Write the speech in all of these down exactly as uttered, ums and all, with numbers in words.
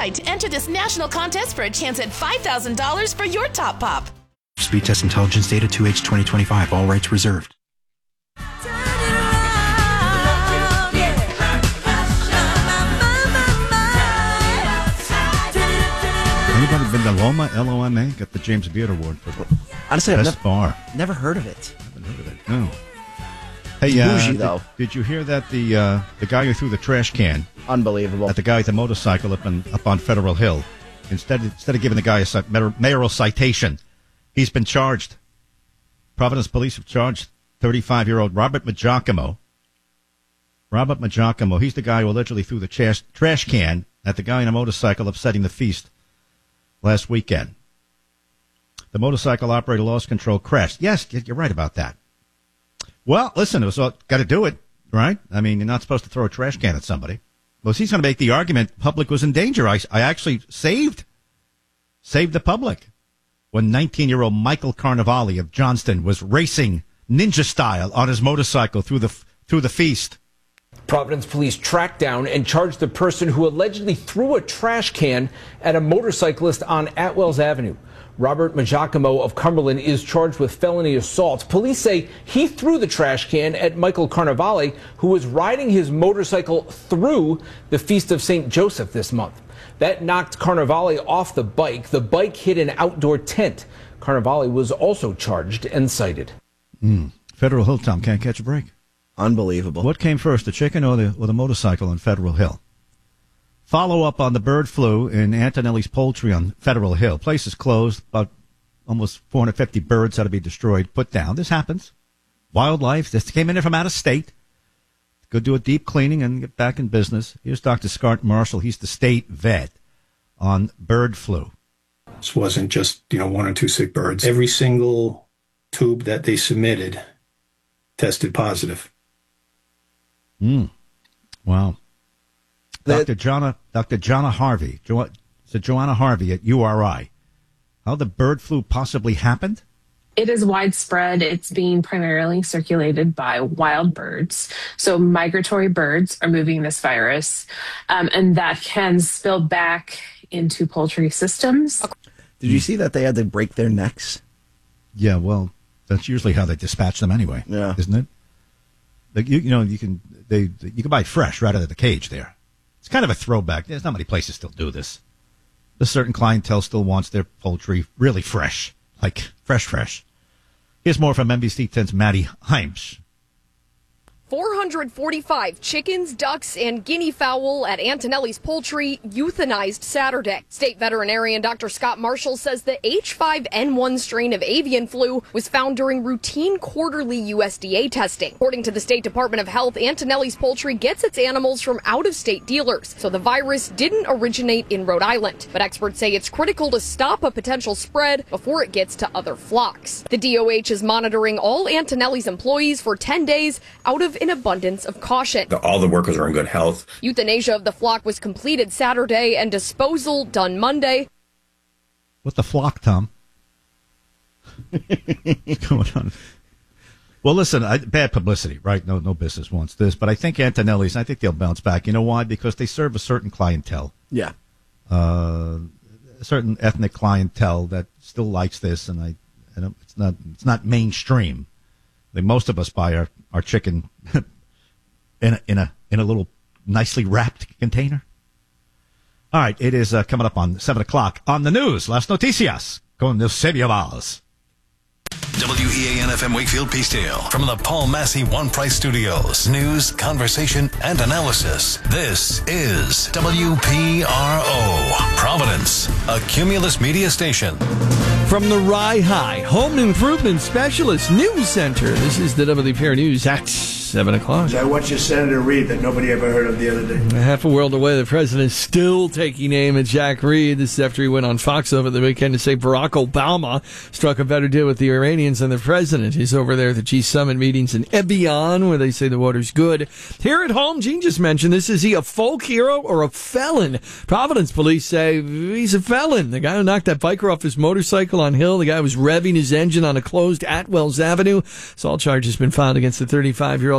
website to enter this national contest for a chance at five thousand dollars for your Top Pop. Speed Test Intelligence Data two H twenty twenty-five. All rights reserved. Anybody been to Loma, L O M A? Got the James Beard Award for Honestly, best I've nev- bar. never heard of it. Haven't heard of it. No. Hey, uh, bougie, did, though. did you hear that the uh, the guy who threw the trash can Unbelievable. at the guy with the motorcycle up on up on Federal Hill, instead instead of giving the guy a ci- mayoral citation, he's been charged. Providence police have charged thirty-five-year-old Robert Magiacomo. Robert Magiacomo, he's the guy who allegedly threw the trash, trash can at the guy on a motorcycle, upsetting the feast last weekend. The motorcycle operator lost control, crashed. Yes, you're right about that. Well, listen, it was got to do it, right? I mean, you're not supposed to throw a trash can at somebody. Well, he's going to make the argument public was in danger. I, I actually saved, saved the public when nineteen-year-old Michael Carnevale of Johnston was racing ninja style on his motorcycle through the through the feast. Providence police tracked down and charged the person who allegedly threw a trash can at a motorcyclist on Atwells Avenue. Robert Magiacomo of Cumberland is charged with felony assault. Police say he threw the trash can at Michael Carnevale, who was riding his motorcycle through the Feast of Saint Joseph this month. That knocked Carnevale off the bike. The bike hit an outdoor tent. Carnevale was also charged and cited. Mm. Federal Hill, Tom, can't catch a break. Unbelievable. What came first, the chicken or the or the motorcycle on Federal Hill? Follow up on the bird flu in Antonelli's Poultry on Federal Hill. Place is closed. About almost four hundred fifty birds had to be destroyed, put down. This happens. Wildlife. This came in from out of state. Go do a deep cleaning and get back in business. Here's Doctor Scott Marshall. He's the state vet on bird flu. This wasn't just, you know, one or two sick birds. Every single tube that they submitted tested positive. Hmm. Wow. That, Doctor Jonna, Doctor Jonna Harvey, jo- so Joanna Harvey at U R I. How the bird flu possibly happened? It is widespread. It's being primarily circulated by wild birds. So migratory birds are moving this virus, um, and that can spill back into poultry systems. Did you see that they had to break their necks? Yeah, well, that's usually how they dispatch them anyway. Yeah, isn't it? Like you, you know, you can they you can buy it fresh right out of the cage there. It's kind of a throwback. There's not many places still do this. A certain clientele still wants their poultry really fresh, like fresh, fresh. Here's more from N B C ten's Maddie Heims. four hundred forty-five chickens, ducks, and guinea fowl at Antonelli's Poultry euthanized Saturday. State veterinarian Doctor Scott Marshall says the H five N one strain of avian flu was found during routine quarterly U S D A testing. According to the State Department of Health, Antonelli's Poultry gets its animals from out-of-state dealers, so the virus didn't originate in Rhode Island. But experts say it's critical to stop a potential spread before it gets to other flocks. The D O H is monitoring all Antonelli's employees for ten days out of an abundance of caution. The, all the workers are in good health. Euthanasia of the flock was completed Saturday and disposal done Monday. What the flock, Tom? What's going on? Well, listen, I, bad publicity, right? No, no business wants this, but I think Antonelli's, I think they'll bounce back. You know why? Because they serve a certain clientele. Yeah. Uh, a certain ethnic clientele that still likes this, and I, and it's not, it's not mainstream. I think most of us buy our, our chicken in a, in a in a little nicely wrapped container. All right, it is uh, coming up on seven o'clock on the news. Las noticias con Eusebio Valls. W E A N F M Wakefield Peacedale from the Paul Massey One Price Studios. News, conversation, and analysis. This is W P R O Providence, a Cumulus media station. From the Rye High Home Improvement Specialist News Center, this is the W P R News at seven o'clock. I watched your Senator Reid that nobody ever heard of the other day. A half a world away, the president is still taking aim at Jack Reed. This is after he went on Fox over the weekend to say Barack Obama struck a better deal with the Iranians than the president. He's over there at the G summit meetings in Evian, where they say the water's good. Here at home, Gene just mentioned this. Is he a folk hero or a felon? Providence police say he's a felon. The guy who knocked that biker off his motorcycle on Hill, the guy who was revving his engine on a closed Atwells Avenue. Assault charge has been filed against the thirty-five-year-old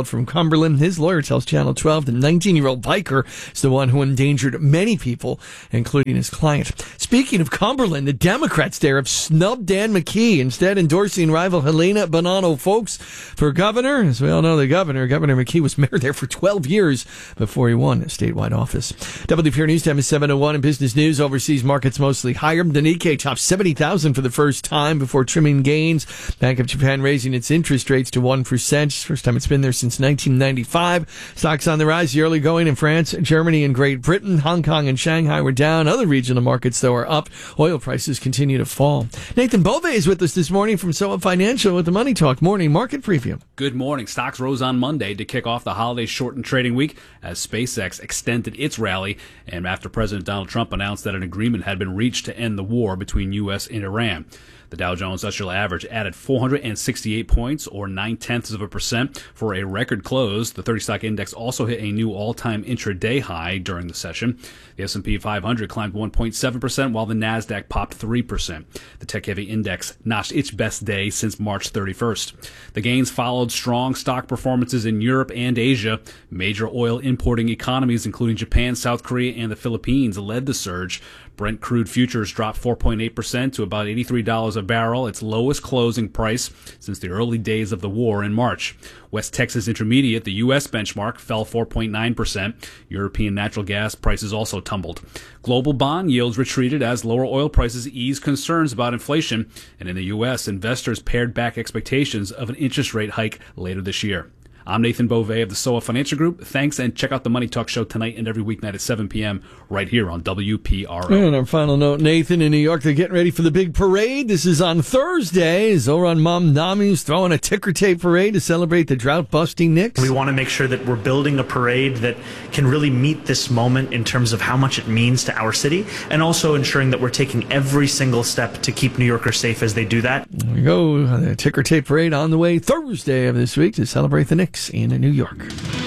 twelve from Cumberland. His lawyer tells Channel twelve the nineteen-year-old biker is the one who endangered many people, including his client. Speaking of Cumberland, the Democrats there have snubbed Dan McKee, instead endorsing rival Helena Bonanno Folks for governor. As we all know, the governor, Governor McKee, was mayor there for twelve years before he won a statewide office. W P R News Time is seven oh one. In business news, overseas markets mostly higher. The Nikkei topped seventy thousand for the first time before trimming gains. Bank of Japan raising its interest rates to one percent. First time it's been there since nineteen ninety-five. Stocks on the rise. The early going in France, Germany, and Great Britain. Hong Kong and Shanghai were down. Other regional markets, though, are up. Oil prices continue to fall. Nathan Bove is with us this morning from Soa Financial with the Money Talk Morning Market Preview. Good morning. Stocks rose on Monday to kick off the holiday shortened trading week as SpaceX extended its rally and after President Donald Trump announced that an agreement had been reached to end the war between U S and Iran. The Dow Jones Industrial Average added four hundred sixty-eight points, or nine-tenths of a percent, for a record close. The thirty-stock index also hit a new all-time intraday high during the session. The S and P five hundred climbed one point seven percent, while the Nasdaq popped three percent. The tech-heavy index notched its best day since March thirty-first. The gains followed strong stock performances in Europe and Asia. Major oil importing economies, including Japan, South Korea, and the Philippines, led the surge. Brent crude futures dropped four point eight percent to about eighty-three dollars a barrel, its lowest closing price since the early days of the war in March. West Texas Intermediate, the U S benchmark, fell four point nine percent. European natural gas prices also tumbled. Global bond yields retreated as lower oil prices eased concerns about inflation. And in the U S, investors pared back expectations of an interest rate hike later this year. I'm Nathan Bove of the Soa Financial Group. Thanks, and check out the Money Talk Show tonight and every weeknight at seven p.m. right here on W P R O. And our final note, Nathan, in New York, they're getting ready for the big parade. This is on Thursday. Zoran Mamdani's throwing a ticker tape parade to celebrate the drought-busting Knicks. We want to make sure that we're building a parade that can really meet this moment in terms of how much it means to our city, and also ensuring that we're taking every single step to keep New Yorkers safe as they do that. There we go. The ticker tape parade on the way Thursday of this week to celebrate the Knicks in New York.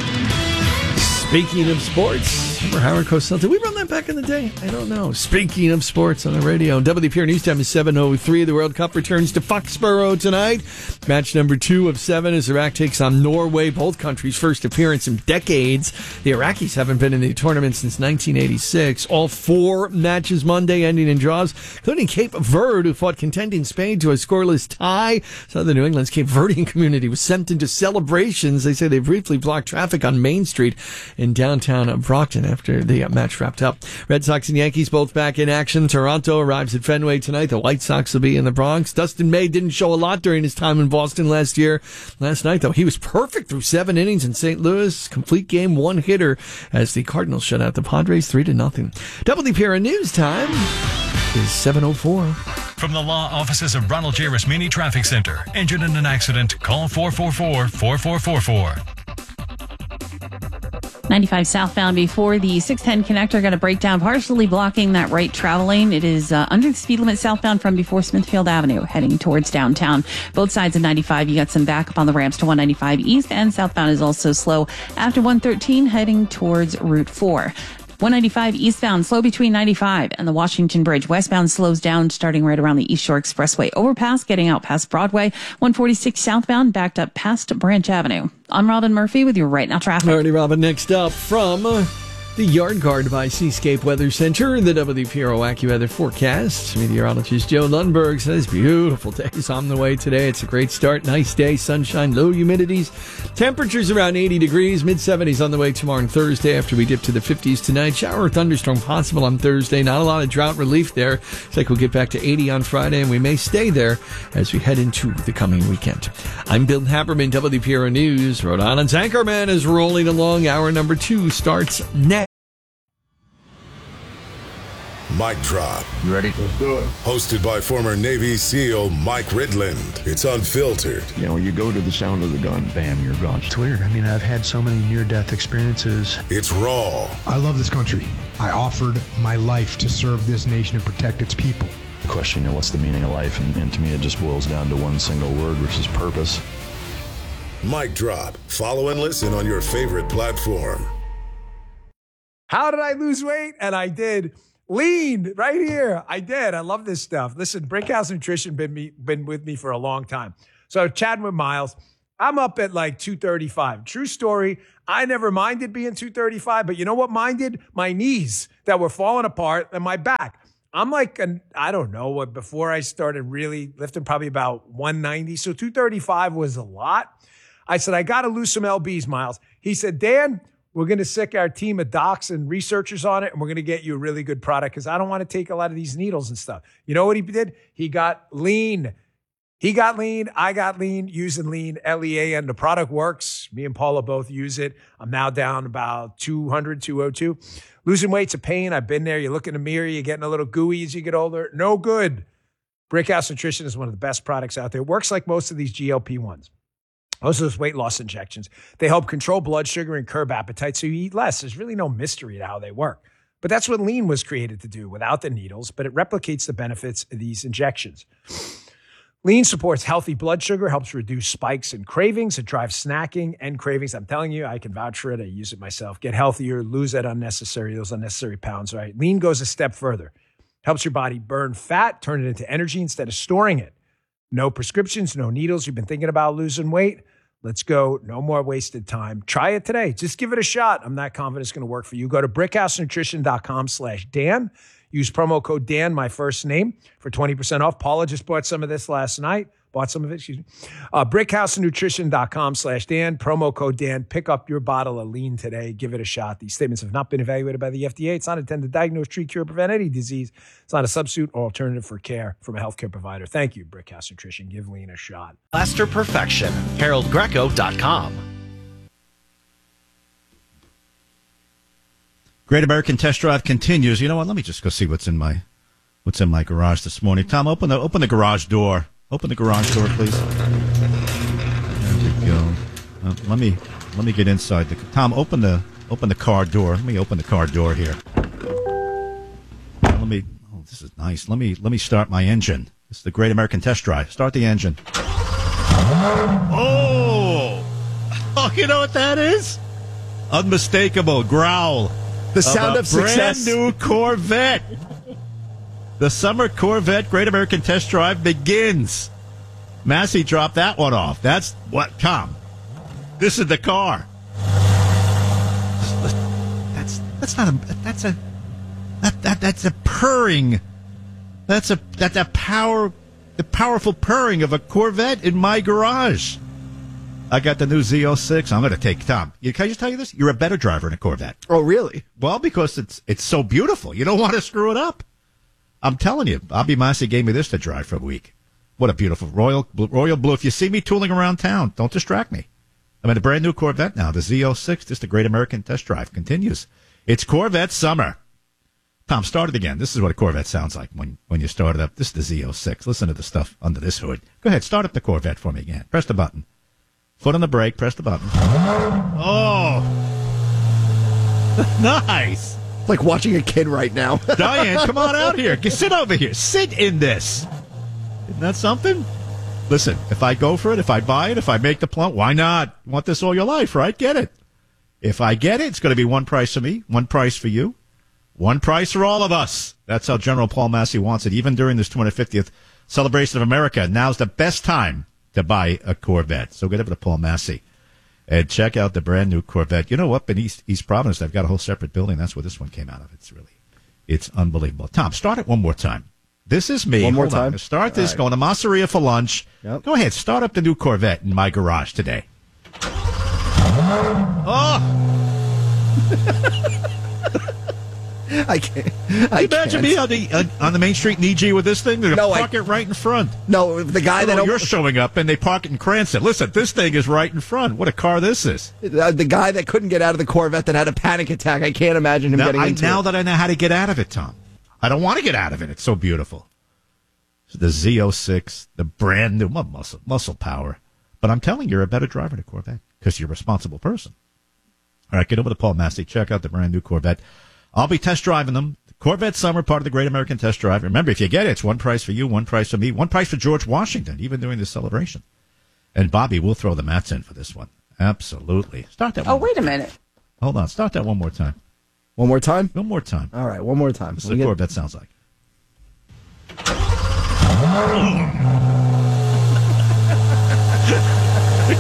Speaking of sports, remember Howard Cosell? Did we run that back in the day? I don't know. Speaking of sports on the radio, W P R News Time is seven oh three. The World Cup returns to Foxborough tonight. Match number two of seven as Iraq takes on Norway. Both countries' first appearance in decades. The Iraqis haven't been in the tournament since nineteen eighty-six. All four matches Monday ending in draws, including Cape Verde, who fought contending Spain to a scoreless tie. So the New England's Cape Verdean community was sent into celebrations. They say they briefly blocked traffic on Main Street in downtown Brockton after the match wrapped up. Red Sox and Yankees both back in action. Toronto arrives at Fenway tonight. The White Sox will be in the Bronx. Dustin May didn't show a lot during his time in Boston last year. Last night, though, he was perfect through seven innings in Saint Louis. Complete game, one hitter as the Cardinals shut out the Padres three to nothing. W P R N News Time is seven oh four. From the law offices of Ronald J. Rasmini Traffic Center. Injured in an accident? Call four four four, four four four four. ninety-five southbound before the six ten connector, going to break down, partially blocking that right travel lane. It is uh, under the speed limit southbound from before Smithfield Avenue, heading towards downtown. Both sides of ninety-five, you got some backup on the ramps to one ninety-five east, and southbound is also slow after one thirteen, heading towards Route four. one ninety-five eastbound, slow between ninety-five and the Washington Bridge. Westbound slows down starting right around the East Shore Expressway overpass, getting out past Broadway. one forty-six southbound, backed up past Branch Avenue. I'm Robin Murphy with your Right Now Traffic. Alrighty, Robin, next up from uh, the Yard Guard by Seascape Weather Center, the W P R O AccuWeather forecast. Meteorologist Joe Lundberg says beautiful days on the way today. It's a great start. Nice day, sunshine, low humidities. Temperatures around eighty degrees, mid seventies on the way tomorrow and Thursday after we dip to the fifties tonight. Shower or thunderstorm possible on Thursday. Not a lot of drought relief there. It's like we'll get back to eighty on Friday, and we may stay there as we head into the coming weekend. I'm Bill Haberman, W P R O News. Rhode Island's Anchorman is rolling along. Hour number two starts next. Mic Drop. You ready? Let's do it. Hosted by former Navy SEAL Mike Ridland. It's unfiltered. You know, you go to the sound of the gun, bam, you're gone. It's weird. I mean, I've had so many near-death experiences. It's raw. I love this country. I offered my life to serve this nation and protect its people. The question, you know, what's the meaning of life? And, and to me, it just boils down to one single word, which is purpose. Mic Drop. Follow and listen on your favorite platform. How did I lose weight? And I did. Lean right here. I did. I love this stuff. Listen, Brinkhouse Nutrition been me been with me for a long time. So chatting with Miles, I'm up at like two thirty-five. True story. I never minded being two thirty-five, but you know what minded? My knees that were falling apart and my back. I'm like, an, I don't know, what before I started really lifting, probably about one ninety. So two thirty-five was a lot. I said, I got to lose some L Bs, Miles. He said, Dan, we're going to sick our team of docs and researchers on it, and we're going to get you a really good product because I don't want to take a lot of these needles and stuff. You know what he did? He got lean. He got lean. I got lean using lean, L E A N. The product works. Me and Paula both use it. I'm now down about two hundred, two oh two. Losing weight's a pain. I've been there. You look in the mirror. You're getting a little gooey as you get older. No good. Brickhouse Nutrition is one of the best products out there. It works like most of these G L P ones. Most of those weight loss injections. They help control blood sugar and curb appetite so you eat less. There's really no mystery to how they work. But that's what lean was created to do without the needles, but it replicates the benefits of these injections. Lean supports healthy blood sugar, helps reduce spikes and cravings. It drives snacking and cravings. I'm telling you, I can vouch for it. I use it myself. Get healthier, lose that unnecessary, those unnecessary pounds, right? Lean goes a step further. Helps your body burn fat, turn it into energy instead of storing it. No prescriptions, no needles. You've been thinking about losing weight? Let's go. No more wasted time. Try it today. Just give it a shot. I'm not confident it's going to work for you. Go to brickhousenutrition.com slash Dan. Use promo code Dan, my first name, for twenty percent off. Paula just bought some of this last night. Bought some of it, excuse me. Uh, brickhousenutrition.com slash Dan. Promo code Dan. Pick up your bottle of lean today. Give it a shot. These statements have not been evaluated by the F D A. It's not intended to diagnose, treat, cure, prevent any disease. It's not a substitute or alternative for care from a healthcare provider. Thank you, Brickhouse Nutrition. Give lean a shot. Plaster Perfection. Harold Greco dot com. Great American Test Drive continues. You know what? Let me just go see what's in my what's in my garage this morning. Tom, open the open the garage door. Open the garage door, please. There we go. Uh, let me let me get inside the. Tom, open the open the car door. Let me open the car door here. Let me. Oh, this is nice. Let me let me start my engine. This is the Great American Test Drive. Start the engine. Oh, oh, you know what that is? Unmistakable growl. The sound of, of success. Brand new Corvette. The summer Corvette Great American Test Drive begins. Massey dropped that one off. That's what, Tom. This is the car. That's that's not a that's a that, that that's a purring. That's a that's a power the powerful purring of a Corvette in my garage. I got the new Z oh six. I'm going to take Tom. Can I just tell you this? You're a better driver in a Corvette. Oh, really? Well, because it's it's so beautiful. You don't want to screw it up. I'm telling you, Bobby Massey gave me this to drive for a week. What a beautiful royal royal blue. If you see me tooling around town, don't distract me. I'm in a brand new Corvette now, the Z oh six. Just the Great American Test Drive continues. It's Corvette summer. Tom, start it again. This is what a Corvette sounds like when, when you start it up. This is the Z oh six. Listen to the stuff under this hood. Go ahead, start up the Corvette for me again. Press the button. Foot on the brake, press the button. Oh. Nice. Like watching a kid right now. Diane, come on out here. Sit over here. Sit in this. Isn't that something? Listen, if I go for it, if I buy it, if I make the plump, why not? You want this all your life, right? Get it. If I get it, it's going to be one price for me, one price for you, one price for all of us. That's how General Paul Massey wants it. Even during this two hundred fiftieth celebration of America, now's the best time to buy a Corvette. So get over to Paul Massey and check out the brand new Corvette. You know, up in East East Providence, they've got a whole separate building. That's where this one came out of. It's really, it's unbelievable. Tom, start it one more time. This is me. One more Hold time. On. Start this. Right. Going to Masseria for lunch. Yep. Go ahead. Start up the new Corvette in my garage today. Oh. I can't. I imagine can't. me on the uh, on the main street in E G with this thing. They're gonna No, park I, it right in front. No, the guy oh, that you're almost, showing up and they park it in Cranston. Listen, this thing is right in front. What a car this is! Uh, the guy that couldn't get out of the Corvette that had a panic attack. I can't imagine him now, getting I, into now it. that I know how to get out of it, Tom, I don't want to get out of it. It's so beautiful. The Z oh six, the brand new muscle muscle power. But I'm telling you, you're a better driver than a Corvette because you're a responsible person. All right, get over to Paul Massey. Check out the brand new Corvette. I'll be test driving them. Corvette Summer, part of the Great American Test Drive. Remember, if you get it, it's one price for you, one price for me, one price for George Washington, even during this celebration. And Bobby, we'll throw the mats in for this one. Absolutely. Start that one. Oh, wait a minute. Hold on. Start that one more time. One more time? One more time. All right, one more time. This is what a Corvette sounds like.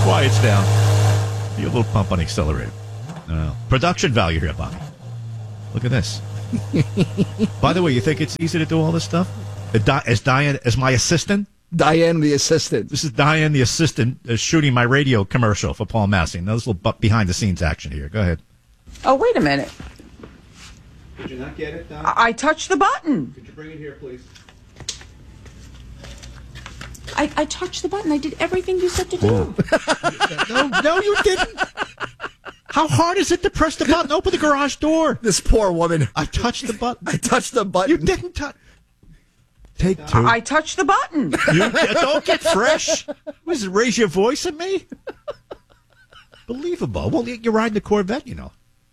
quiets down. Be a little pump on the accelerator. Uh, production value here, Bobby. Look at this. By the way, you think it's easy to do all this stuff? As Diane, as my assistant? Diane, the assistant. This is Diane, the assistant, uh, shooting my radio commercial for Paul Massey. Now, this little behind-the-scenes action here. Go ahead. Oh, wait a minute. Did you not get it, Don? I, I touched the button. Could you bring it here, please? I, I touched the button. I did everything you said to do. no, no, you didn't. How hard is it to press the button? Open the garage door. This poor woman. I touched the button. I touched the button. You didn't touch. Take two. I touched the button. You don't get fresh. Was it raise your voice at me? Believable. Well, you're riding the Corvette, you know.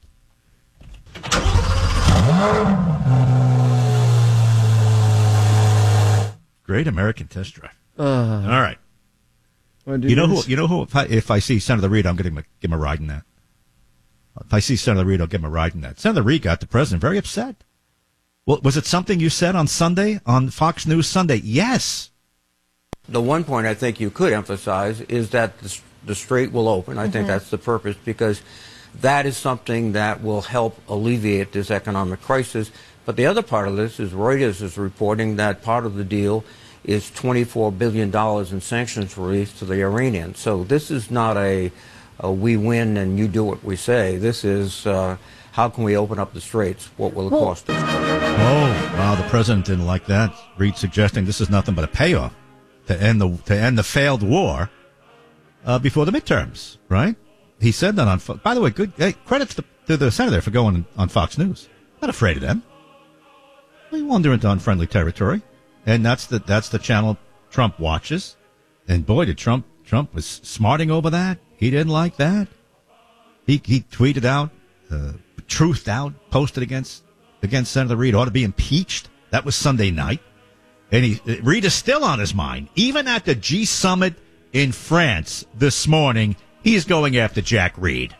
Great American test drive. Uh, All right. You know who? You know who? If I, if I see Senator Reid, I'm going to give him a ride in that. If I see Senator Reid, I'll give him a ride in that. Senator Reid got the president very upset. Well, was it something you said on Sunday on Fox News Sunday? Yes. The one point I think you could emphasize is that the, the strait will open. I mm-hmm. think that's the purpose, because that is something that will help alleviate this economic crisis. But the other part of this is Reuters is reporting that part of the deal is twenty-four billion dollars in sanctions relief to the Iranians. So this is not a, a we win and you do what we say. This is uh, how can we open up the straits? What will it well, cost us? Oh, wow, the president didn't like that. Reid suggesting this is nothing but a payoff to end the to end the failed war uh, before the midterms, right? He said that on Fo- by the way, good hey, credits to, to the senator for going on Fox News. Not afraid of them. We wander into unfriendly territory. And that's the that's the channel Trump watches. And boy, did Trump Trump was smarting over that. He didn't like that. He he tweeted out, uh, truthed out, posted against against Senator Reid, ought to be impeached. That was Sunday night. And he Reid is still on his mind. Even at the G summit in France this morning, he's going after Jack Reed.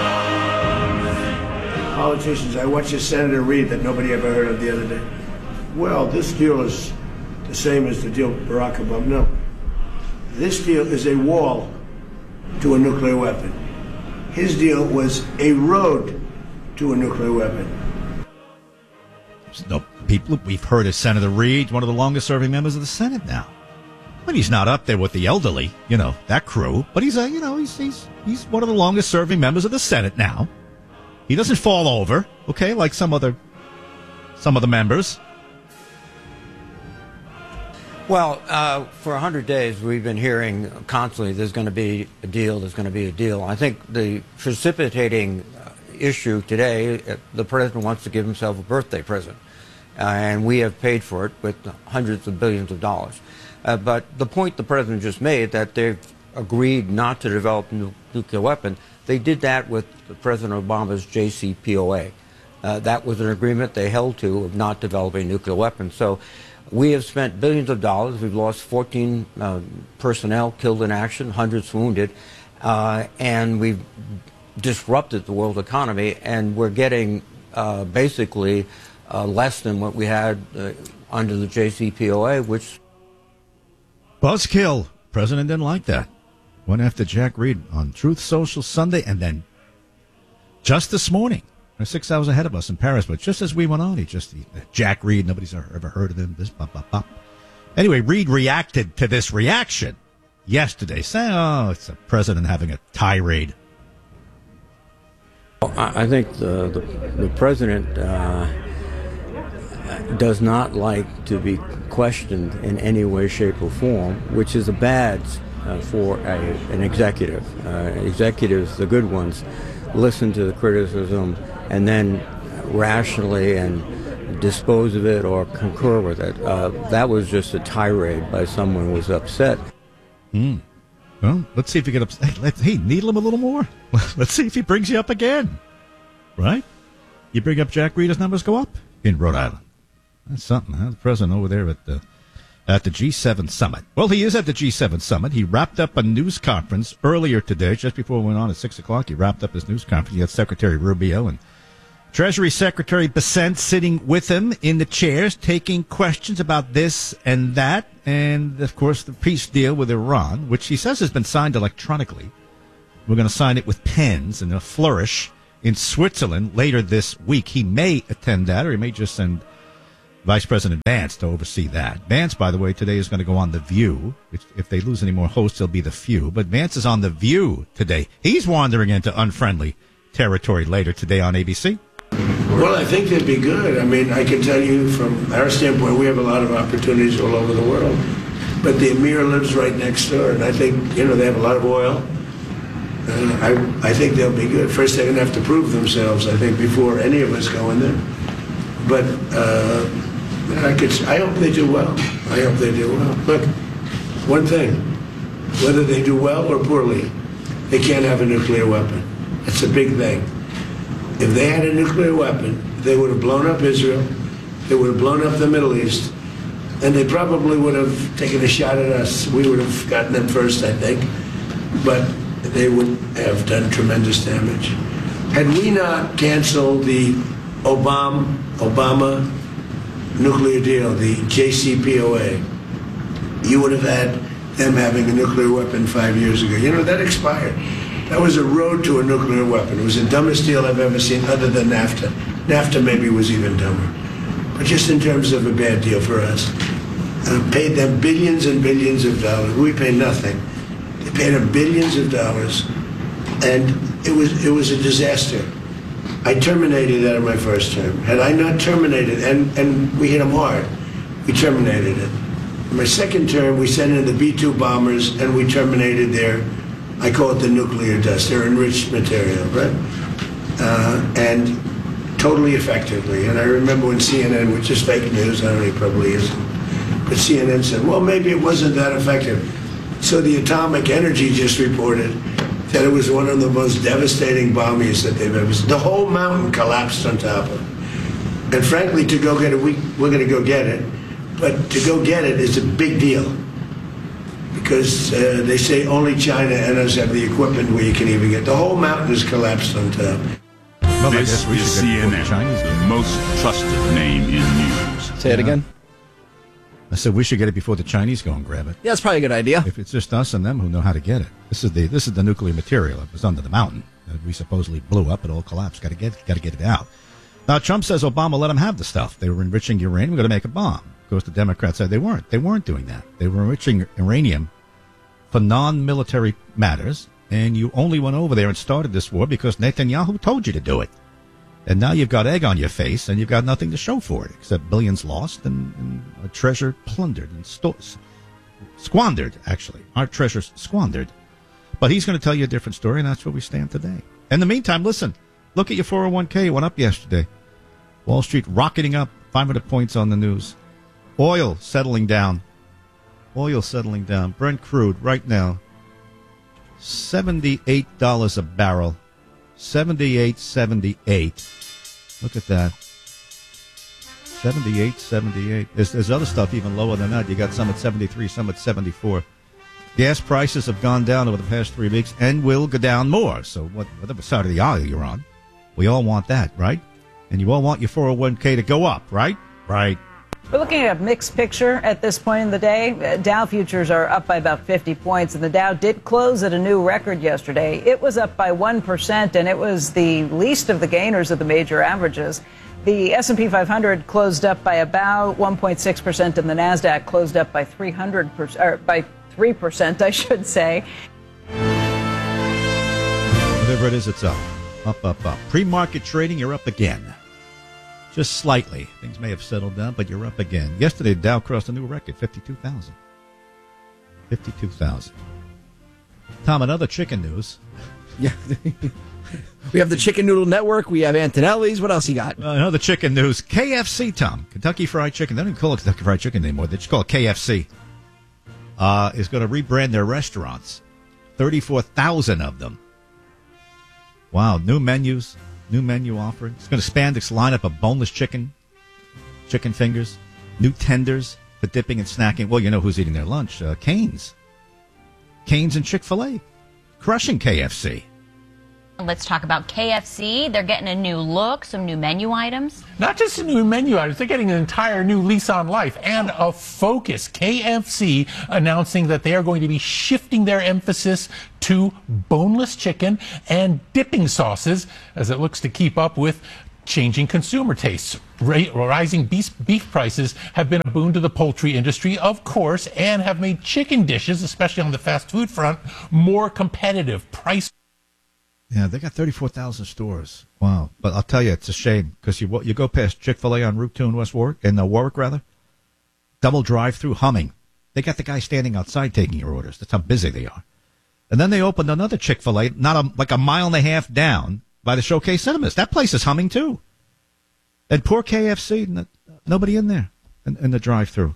Politicians, I watched a Senator Reid that nobody ever heard of the other day. Well, this deal is the same as the deal with Barack Obama. No. This deal is a wall to a nuclear weapon. His deal was a road to a nuclear weapon. No, people, we've heard of Senator Reid, one of the longest-serving members of the Senate now. But he's not up there with the elderly, you know, that crew. But he's a, you know, he's he's he's one of the longest-serving members of the Senate now. He doesn't fall over, okay, like some other some of the members. Well, uh, for one hundred days, we've been hearing constantly there's going to be a deal, there's going to be a deal. I think the precipitating uh, issue today, uh, the president wants to give himself a birthday present. Uh, and we have paid for it with hundreds of billions of dollars. Uh, but the point the president just made, that they've agreed not to develop a nu- nuclear weapon, they did that with President Obama's J C P O A. Uh, that was an agreement they held to of not developing nuclear weapons. So we have spent billions of dollars. We've lost fourteen uh, personnel killed in action, hundreds wounded, uh, and we've disrupted the world economy, and we're getting uh, basically uh, less than what we had uh, under the J C P O A, which... Buzzkill. President didn't like that. Went after Jack Reed on Truth Social Sunday, and then just this morning, they're six hours ahead of us in Paris, but just as we went on, he just, he, Jack Reed, nobody's ever heard of him, this, bop, bop, bop. Anyway, Reed reacted to this reaction yesterday, saying, oh, it's the president having a tirade. I think the, the, the president uh, does not like to be questioned in any way, shape, or form, which is a badge uh, for a, an executive. Uh, executives, the good ones, listen to the criticism and then rationally and dispose of it or concur with it. Uh, that was just a tirade by someone who was upset. Hmm. Well, let's see if he get upset. Hey, let's, hey, needle him a little more. Let's see if he brings you up again. Right? You bring up Jack Reed, his numbers go up in Rhode Island. That's something, huh? The president over there at the at the G seven summit. Well, he is at the G seven summit. He wrapped up a news conference earlier today, just before we went on at six o'clock. He wrapped up his news conference. He had Secretary Rubio and Treasury Secretary Bessent sitting with him in the chairs, taking questions about this and that, and, of course, the peace deal with Iran, which he says has been signed electronically. We're going to sign it with pens and a flourish in Switzerland later this week. He may attend that, or he may just send Vice President Vance to oversee that. Vance, by the way, today is going to go on The View. If, if they lose any more hosts, it'll be The Few. But Vance is on The View today. He's wandering into unfriendly territory later today on A B C. Well, I think they'd be good. I mean, I can tell you from our standpoint, we have a lot of opportunities all over the world. But the Emir lives right next door, and I think, you know, they have a lot of oil. Uh, I, I think they'll be good. First, they're going to have to prove themselves, I think, before any of us go in there. But uh, I, could, I hope they do well. I hope they do well. Look, one thing, whether they do well or poorly, they can't have a nuclear weapon. It's a big thing. If they had a nuclear weapon, they would have blown up Israel, they would have blown up the Middle East, and they probably would have taken a shot at us. We would have gotten them first, I think. But they would have done tremendous damage. Had we not canceled the Obama, Obama nuclear deal, the J C P O A, you would have had them having a nuclear weapon five years ago. You know, that expired. That was a road to a nuclear weapon. It was the dumbest deal I've ever seen other than NAFTA. NAFTA maybe was even dumber. But just in terms of a bad deal for us. Uh, paid them billions and billions of dollars. We paid nothing. They paid them billions of dollars. And it was it was a disaster. I terminated that in my first term. Had I not terminated, and, and we hit them hard, we terminated it. In my second term, we sent in the B two bombers, and we terminated their, I call it the nuclear dust, their enriched material, right? Uh, and totally effectively. And I remember when C N N, which is fake news, I don't know, it probably isn't, but C N N said, well, maybe it wasn't that effective. So the Atomic Energy just reported that it was one of the most devastating bombings that they've ever seen. The whole mountain collapsed on top of it. And frankly, to go get it, we, we're going to go get it. But to go get it is a big deal. Because uh, they say only China and us have the equipment where you can even get. The whole mountain is collapsed on top. Well, this is C N N, the most trusted name in news. Say it again. I said we should get it before the Chinese go and grab it. Yeah, that's probably a good idea. If it's just us and them who know how to get it. This is the this is the nuclear material that was under the mountain that we supposedly blew up. It all collapsed. Got to get got to get it out. Now Trump says Obama let him have the stuff. They were enriching uranium. We're going to make a bomb. Of course, the Democrats said they weren't. They weren't doing that. They were enriching uranium for non-military matters. And you only went over there and started this war because Netanyahu told you to do it. And now you've got egg on your face, and you've got nothing to show for it, except billions lost and, and a treasure plundered and sto- squandered, actually. Our treasures squandered. But he's going to tell you a different story, and that's where we stand today. In the meantime, listen, look at your four oh one k. It went up yesterday. Wall Street rocketing up, five hundred points on the news. Oil settling down. Oil settling down. Brent crude right now, seventy-eight dollars a barrel. seventy-eight seventy-eight. Look at that. seventy-eight seventy-eight. There's, there's other stuff even lower than that. You got some at seventy-three, some at seventy-four. Gas prices have gone down over the past three weeks and will go down more. So what, whatever side of the aisle you're on, we all want that, right? And you all want your four oh one k to go up, right? Right. We're looking at a mixed picture at this point in the day. Dow futures are up by about fifty points, and the Dow did close at a new record yesterday. It was up by one percent, and it was the least of the gainers of the major averages. The S and P five hundred closed up by about one point six percent, and the NASDAQ closed up by three hundred percent, or by three percent, I should say. Whatever it is, it's up. Up, up, up. Pre-market trading, you're up again. Just slightly. Things may have settled down, but you're up again. Yesterday, Dow crossed a new record, fifty-two thousand. fifty-two thousand. Tom, another chicken news. Yeah. We have the Chicken Noodle Network. We have Antonelli's. What else you got? Uh, another chicken news. K F C, Tom. Kentucky Fried Chicken. They don't even call it Kentucky Fried Chicken anymore. They just call it K F C. Uh, is going to rebrand their restaurants. thirty-four thousand of them. Wow. New menus. New menu offering. It's going to expand its lineup of boneless chicken, chicken fingers, new tenders for dipping and snacking. Well, you know who's eating their lunch. Uh, Cane's. Cane's and Chick-fil-A. Crushing K F C. Let's talk about K F C. They're getting a new look, some new menu items. Not just a new menu items, they're getting an entire new lease on life and a focus. K F C announcing that they are going to be shifting their emphasis to boneless chicken and dipping sauces as it looks to keep up with changing consumer tastes. Ra- rising beef, beef prices have been a boon to the poultry industry, of course, and have made chicken dishes, especially on the fast food front, more competitive. Price. Yeah, they got thirty-four thousand stores. Wow. But I'll tell you, it's a shame because you you go past Chick-fil-A on Route two in West Warwick, in uh, Warwick, rather, double drive-through humming. They got the guy standing outside taking your orders. That's how busy they are. And then they opened another Chick-fil-A, not a, like a mile and a half down by the Showcase Cinemas. That place is humming, too. And poor K F C, n- nobody in there in, in the drive-through.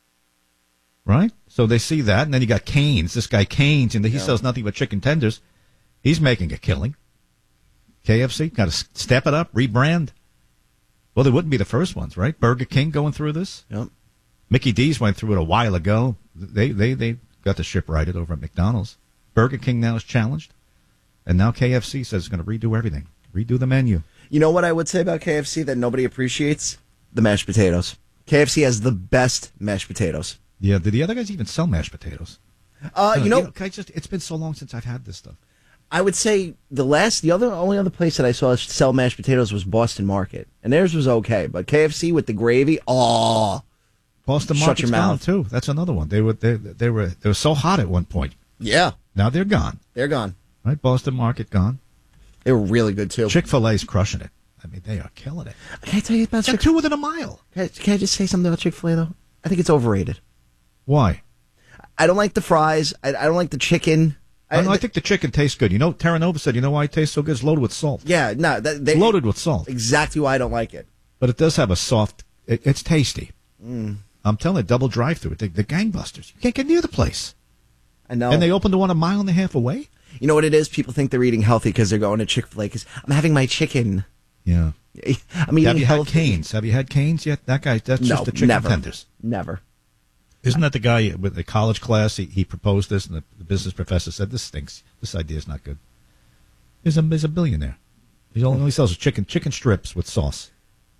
Right? So they see that, and then you got Cane's. This guy Cane's, and he Yeah. sells nothing but chicken tenders. He's making a killing. K F C, got to step it up, rebrand. Well, they wouldn't be the first ones, right? Burger King going through this. Yep. Mickey D's went through it a while ago. They they they got the ship righted over at McDonald's. Burger King now is challenged. And now K F C says it's going to redo everything. Redo the menu. You know what I would say about K F C that nobody appreciates? The mashed potatoes. K F C has the best mashed potatoes. Yeah, did the other guys even sell mashed potatoes? Uh, you know, can I just, it's been so long since I've had this stuff. I would say the last, the other, only other place that I saw sell mashed potatoes was Boston Market, and theirs was okay. But K F C with the gravy, oh, Boston shut Market's your gone mouth. too. That's another one. They were they, they were they were so hot at one point. Yeah, Now they're gone. they're gone. Right, Boston Market gone. They were really good too. Chick-fil-A's crushing it. I mean, they are killing it. Can I tell you about They're Chick? two within a mile. Can I, can I just say something about Chick-fil-A though? I think it's overrated. Why? I don't like the fries. I, I don't like the chicken. I, I think the chicken tastes good. You know, Terra Nova said, you know why it tastes so good? It's loaded with salt. Yeah, no, that, they, It's loaded with salt. Exactly why I don't like it. But it does have a soft, it, it's tasty. Mm. I'm telling you, double drive-through. The, the gangbusters. You can't get near the place. I know. And they opened the one a mile and a half away? You know what it is? People think they're eating healthy because they're going to Chick-fil-A because I'm having my chicken. Yeah. I'm eating Have you healthy. had Cane's? Have you had Cane's yet? That guy, that's No, just the chicken never. tenders. Never. Isn't that the guy with the college class? He, he proposed this, and the, the business professor said, this stinks. This idea is not good. He's a, he's a billionaire. He only sells chicken chicken strips with sauce.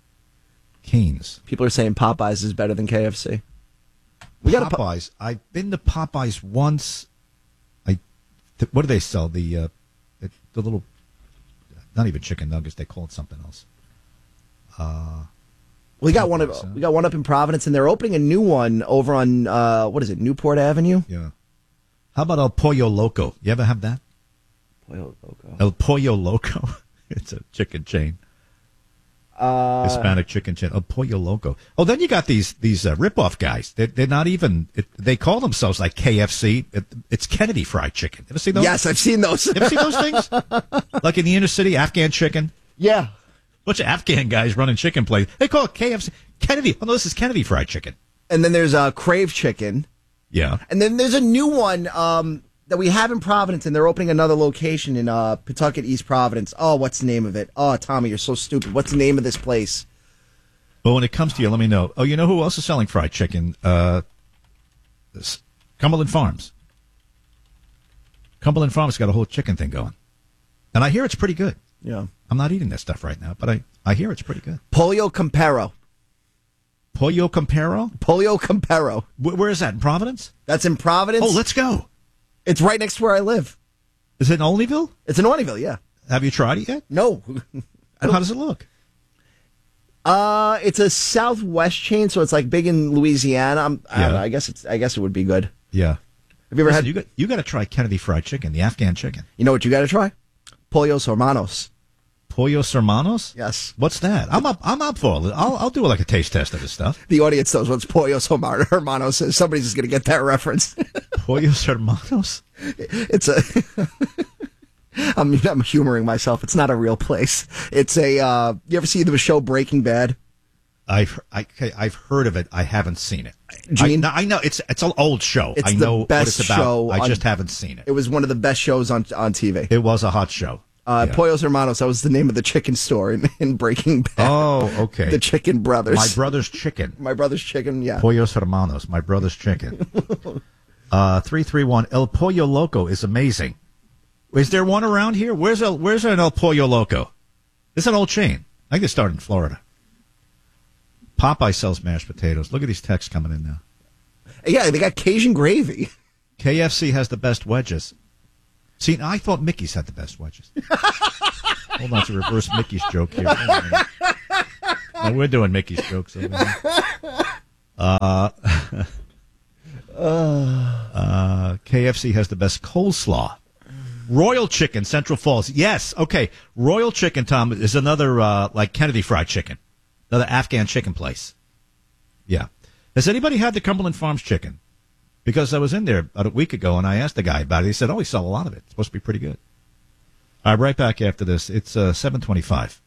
Cane's. People are saying Popeyes is better than K F C. We got Popeyes. I've been to Popeyes once. I, th- what do they sell? The uh, the, the little, not even chicken nuggets. They call it something else. Uh, We got one of we got one up in Providence, and they're opening a new one over on uh, what is it, Newport Avenue? Yeah. How about El Pollo Loco? You ever have that? Pollo Loco. El Pollo Loco. It's a chicken chain. Uh, Hispanic chicken chain. El Pollo Loco. Oh, then you got these these uh, ripoff guys. They're, they're not even. It, they call themselves like K F C. It, it's Kennedy Fried Chicken. Ever see those? Yes, I've seen those. You ever see those things? Like in the inner city, Afghan chicken. Yeah. Bunch of Afghan guys running chicken place. They call it K F C. Kennedy. Oh, no, this is Kennedy Fried Chicken. And then there's uh, Crave Chicken. Yeah. And then there's a new one um, that we have in Providence, and they're opening another location in uh, Pawtucket, East Providence. Oh, what's the name of it? Oh, Tommy, you're so stupid. What's the name of this place? Well, when it comes to you, let me know. Oh, you know who else is selling fried chicken? Uh, this, Cumberland Farms. Cumberland Farms got a whole chicken thing going. And I hear it's pretty good. Yeah. I'm not eating this stuff right now, but I, I hear it's pretty good. Pollo Campero. Pollo Campero? Pollo Campero. Where, where is that? In Providence? That's in Providence. Oh, let's go. It's right next to where I live. Is it in Olneyville? It's in Olneyville, yeah. Have you tried it yet? No. How does it look? Uh, it's a Southwest chain, so it's like big in Louisiana. I'm, I don't Yeah. know. I guess it's. I guess it would be good. Yeah. Have you ever Listen, had? You got, you got to try Kennedy Fried Chicken, the Afghan chicken. You know what you got to try? Pollos Hermanos. Pollos Hermanos? Yes. What's that? I'm up. I'm up for it. I'll, I'll do like a taste test of this stuff. The audience knows what Pollos Hermanos is. Somebody's just going to get that reference. Pollos Hermanos? It's a. I'm, I'm humoring myself. It's not a real place. It's a. Uh, you ever see the show Breaking Bad? I've I, okay, I've heard of it. I haven't seen it. Gene? I, I know it's it's an old show. It's I the know best what it's about. show I on- just haven't seen it. It was one of the best shows on on T V. It was a hot show. Uh, Yeah. Pollos Hermanos. That was the name of the chicken store in, in Breaking Bad. Oh, okay. The Chicken Brothers. My brother's chicken. My brother's chicken. Yeah. Pollos Hermanos. My brother's chicken. uh, three three one El Pollo Loco is amazing. Is there one around here? Where's a Where's an El Pollo Loco? It's an old chain. I think it started in Florida. Popeye sells mashed potatoes. Look at these texts coming in now. Yeah, they got Cajun gravy. K F C has the best wedges. See, I thought Mickey's had the best wedges. Hold on, it's a reverse Mickey's joke here. No, we're doing Mickey's jokes over here. Uh, uh, K F C has the best coleslaw. Royal Chicken, Central Falls. Yes, okay. Royal Chicken, Tom, is another, uh, like Kennedy Fried Chicken. Another Afghan chicken place. Yeah. Has anybody had the Cumberland Farms chicken? Because I was in there about a week ago, and I asked the guy about it. He said, oh, we sell a lot of it. It's supposed to be pretty good. All right, right back after this. It's uh, seven twenty-five.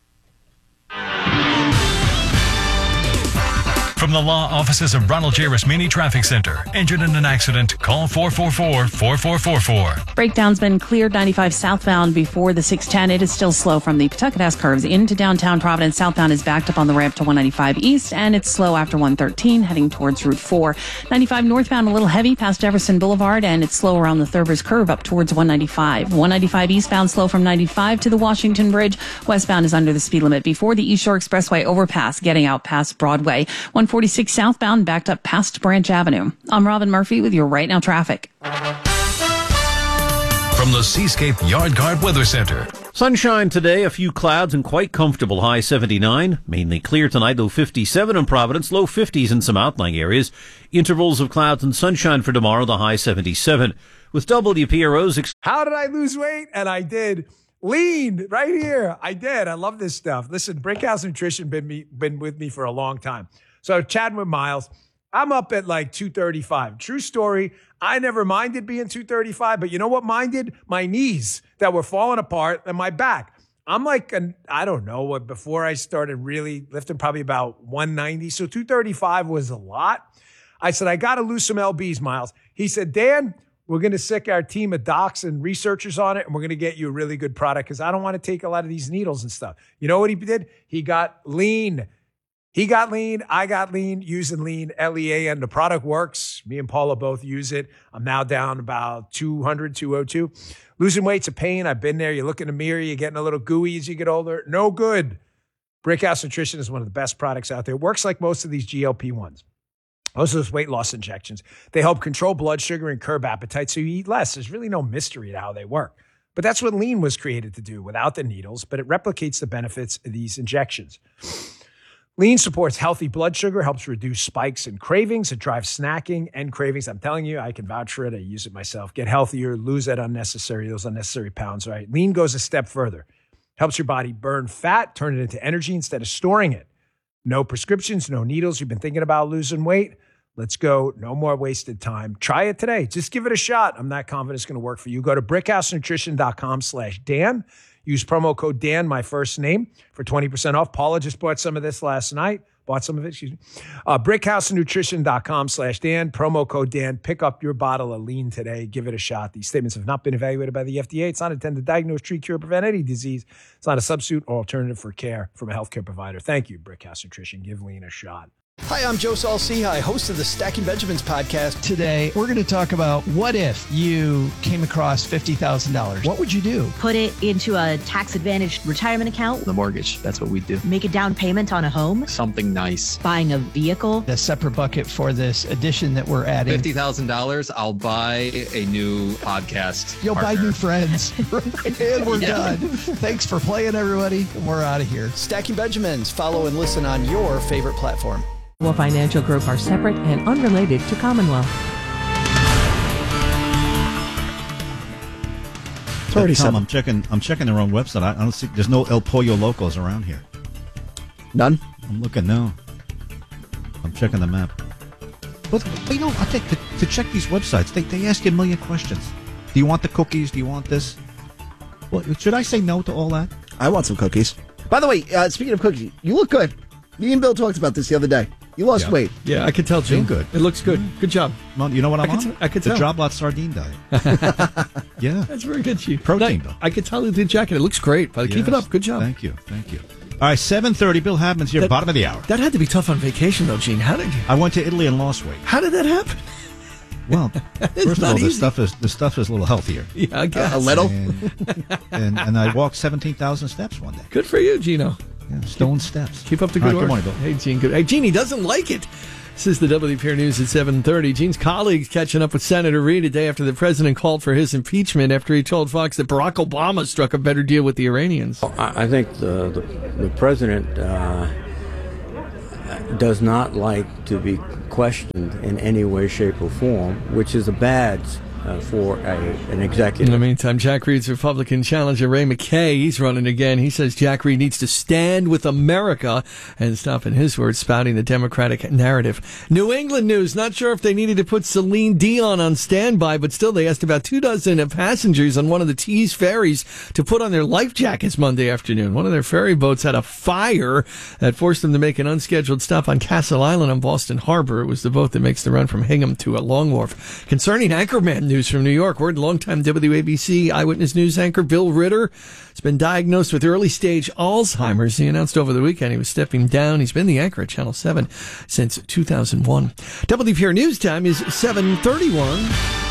From the law offices of Ronald J. Rasmini Traffic Center. Injured in an accident? Call four four four, four four four four. Breakdown's been cleared ninety-five southbound before the six ten. It is still slow from the Pawtucket S curves into downtown Providence. Southbound is backed up on the ramp to one ninety-five east, and it's slow after one thirteen heading towards Route four. ninety-five northbound a little heavy past Jefferson Boulevard, and it's slow around the Thurber's curve up towards one ninety-five. one ninety-five eastbound slow from ninety-five to the Washington Bridge. Westbound is under the speed limit before the East Shore Expressway overpass getting out past Broadway. one forty-six southbound backed up past Branch Avenue. I'm Robin Murphy with your Right Now traffic. From the Seascape Yard Guard Weather Center. Sunshine today, a few clouds and quite comfortable, high seventy-nine. Mainly clear tonight, low fifty-seven in Providence, low fifties in some outlying areas. Intervals of clouds and sunshine for tomorrow, the high seventy-seven. With W P R O's... Ex- How did I lose weight? And I did. Lean right here. I did. I love this stuff. Listen, Brickhouse Nutrition been me been with me for a long time. So chatting with Miles, I'm up at like two thirty-five. True story. I never minded being two thirty-five, but you know what minded? My knees that were falling apart and my back. I'm like, an, I don't know, what before I started really lifting, probably about one ninety. So two thirty-five was a lot. I said, I got to lose some L Bs, Miles. He said, Dan, we're going to sick our team of docs and researchers on it, and we're going to get you a really good product because I don't want to take a lot of these needles and stuff. You know what he did? He got lean. He got lean. I got lean using lean, L E A N. The product works. Me and Paula both use it. I'm now down about two hundred, two oh two. Losing weight's a pain. I've been there. You look in the mirror. You're getting a little gooey as you get older. No good. Brickhouse Nutrition is one of the best products out there. It works like most of these G L P ones. Most of those weight loss injections. They help control blood sugar and curb appetite so you eat less. There's really no mystery to how they work. But that's what lean was created to do without the needles, but it replicates the benefits of these injections. Lean supports healthy blood sugar, helps reduce spikes and cravings. It drives snacking and cravings. I'm telling you, I can vouch for it. I use it myself. Get healthier, lose that unnecessary, those unnecessary pounds, right? Lean goes a step further. Helps your body burn fat, turn it into energy instead of storing it. No prescriptions, no needles. You've been thinking about losing weight? Let's go. No more wasted time. Try it today. Just give it a shot. I'm not confident it's going to work for you. Go to brickhousenutrition.com slash Dan. Use promo code Dan, my first name, for twenty percent off. Paula just bought some of this last night. Bought some of it, excuse me. Uh, brickhousenutrition.com slash Dan. Promo code Dan. Pick up your bottle of lean today. Give it a shot. These statements have not been evaluated by the F D A. It's not intended to diagnose, treat, cure, or prevent any disease. It's not a substitute or alternative for care from a healthcare provider. Thank you, Brickhouse Nutrition. Give lean a shot. Hi, I'm Joe Saul-Sehy, host of the Stacking Benjamins podcast. Today, we're going to talk about what if you came across fifty thousand dollars? What would you do? Put it into a tax-advantaged retirement account. The mortgage, that's what we do. Make a down payment on a home. Something nice. Buying a vehicle. A separate bucket for this addition that we're adding. fifty thousand dollars, I'll buy a new podcast You'll partner. buy new friends. And we're yeah. done. Thanks for playing, everybody. We're out of here. Stacking Benjamins. Follow and listen on your favorite platform. Well, Financial Group are separate and unrelated to Commonwealth. It's already Tom, I'm checking. I'm checking their own website. I, I don't see. There's no El Pollo Locos around here. None. I'm looking now. I'm checking the map. But you know, I think to, to check these websites, they they ask you a million questions. Do you want the cookies? Do you want this? Well, should I say no to all that? I want some cookies. By the way, uh, speaking of cookies, you look good. Me and Bill talked about this the other day. You lost yeah. weight. Yeah, I can tell, Gene. Good. It looks good. Good job. Well, you know what I'm I on? T- I could the tell. Job Lot Sardine diet. Yeah. That's very good, Chief. Protein, that, though. I could tell the jacket. It looks great. Yes. Keep it up. Good job. Thank you. Thank you. All right, seven thirty. Bill Hadman's here, that, bottom of the hour. That had to be tough on vacation, though, Gene. How did you? I went to Italy and lost weight. How did that happen? Well, first of all, easy. the stuff is the stuff is a little healthier. Yeah, I guess. A little. And, and, and I walked seventeen thousand steps one day. Good for you, Gino. Yeah, stone steps. Keep up the All good right, work. good morning, Bill. Hey, Gene. Good. Hey, Gene, he doesn't like it. This is the W P R News at seven thirty. Gene's colleagues catching up with Senator Reid a day after the president called for his impeachment after he told Fox that Barack Obama struck a better deal with the Iranians. I I think the, the, the president uh, does not like to be questioned in any way, shape, or form, which is a badge uh, for a, an executive. In the meantime, Jack Reed's Republican challenger Ray McKay, he's running again. He says Jack Reed needs to stand with America and stop, in his words, spouting the Democratic narrative. New England news, not sure if they needed to put Celine Dion on standby, but still they asked about two dozen passengers on one of the Tees ferries to put on their life jackets Monday afternoon. One of their ferry boats had a fire that forced them to make an unscheduled stop on Castle Island on Boston Harbor. It was the boat that makes the run from Hingham to a Long Wharf. Concerning Anchorman news from New York, word longtime W A B C Eyewitness News anchor Bill Ritter has been diagnosed with early stage Alzheimer's. He announced over the weekend he was stepping down. He's been the anchor at Channel seven since two thousand one. W P R News time is seven thirty-one.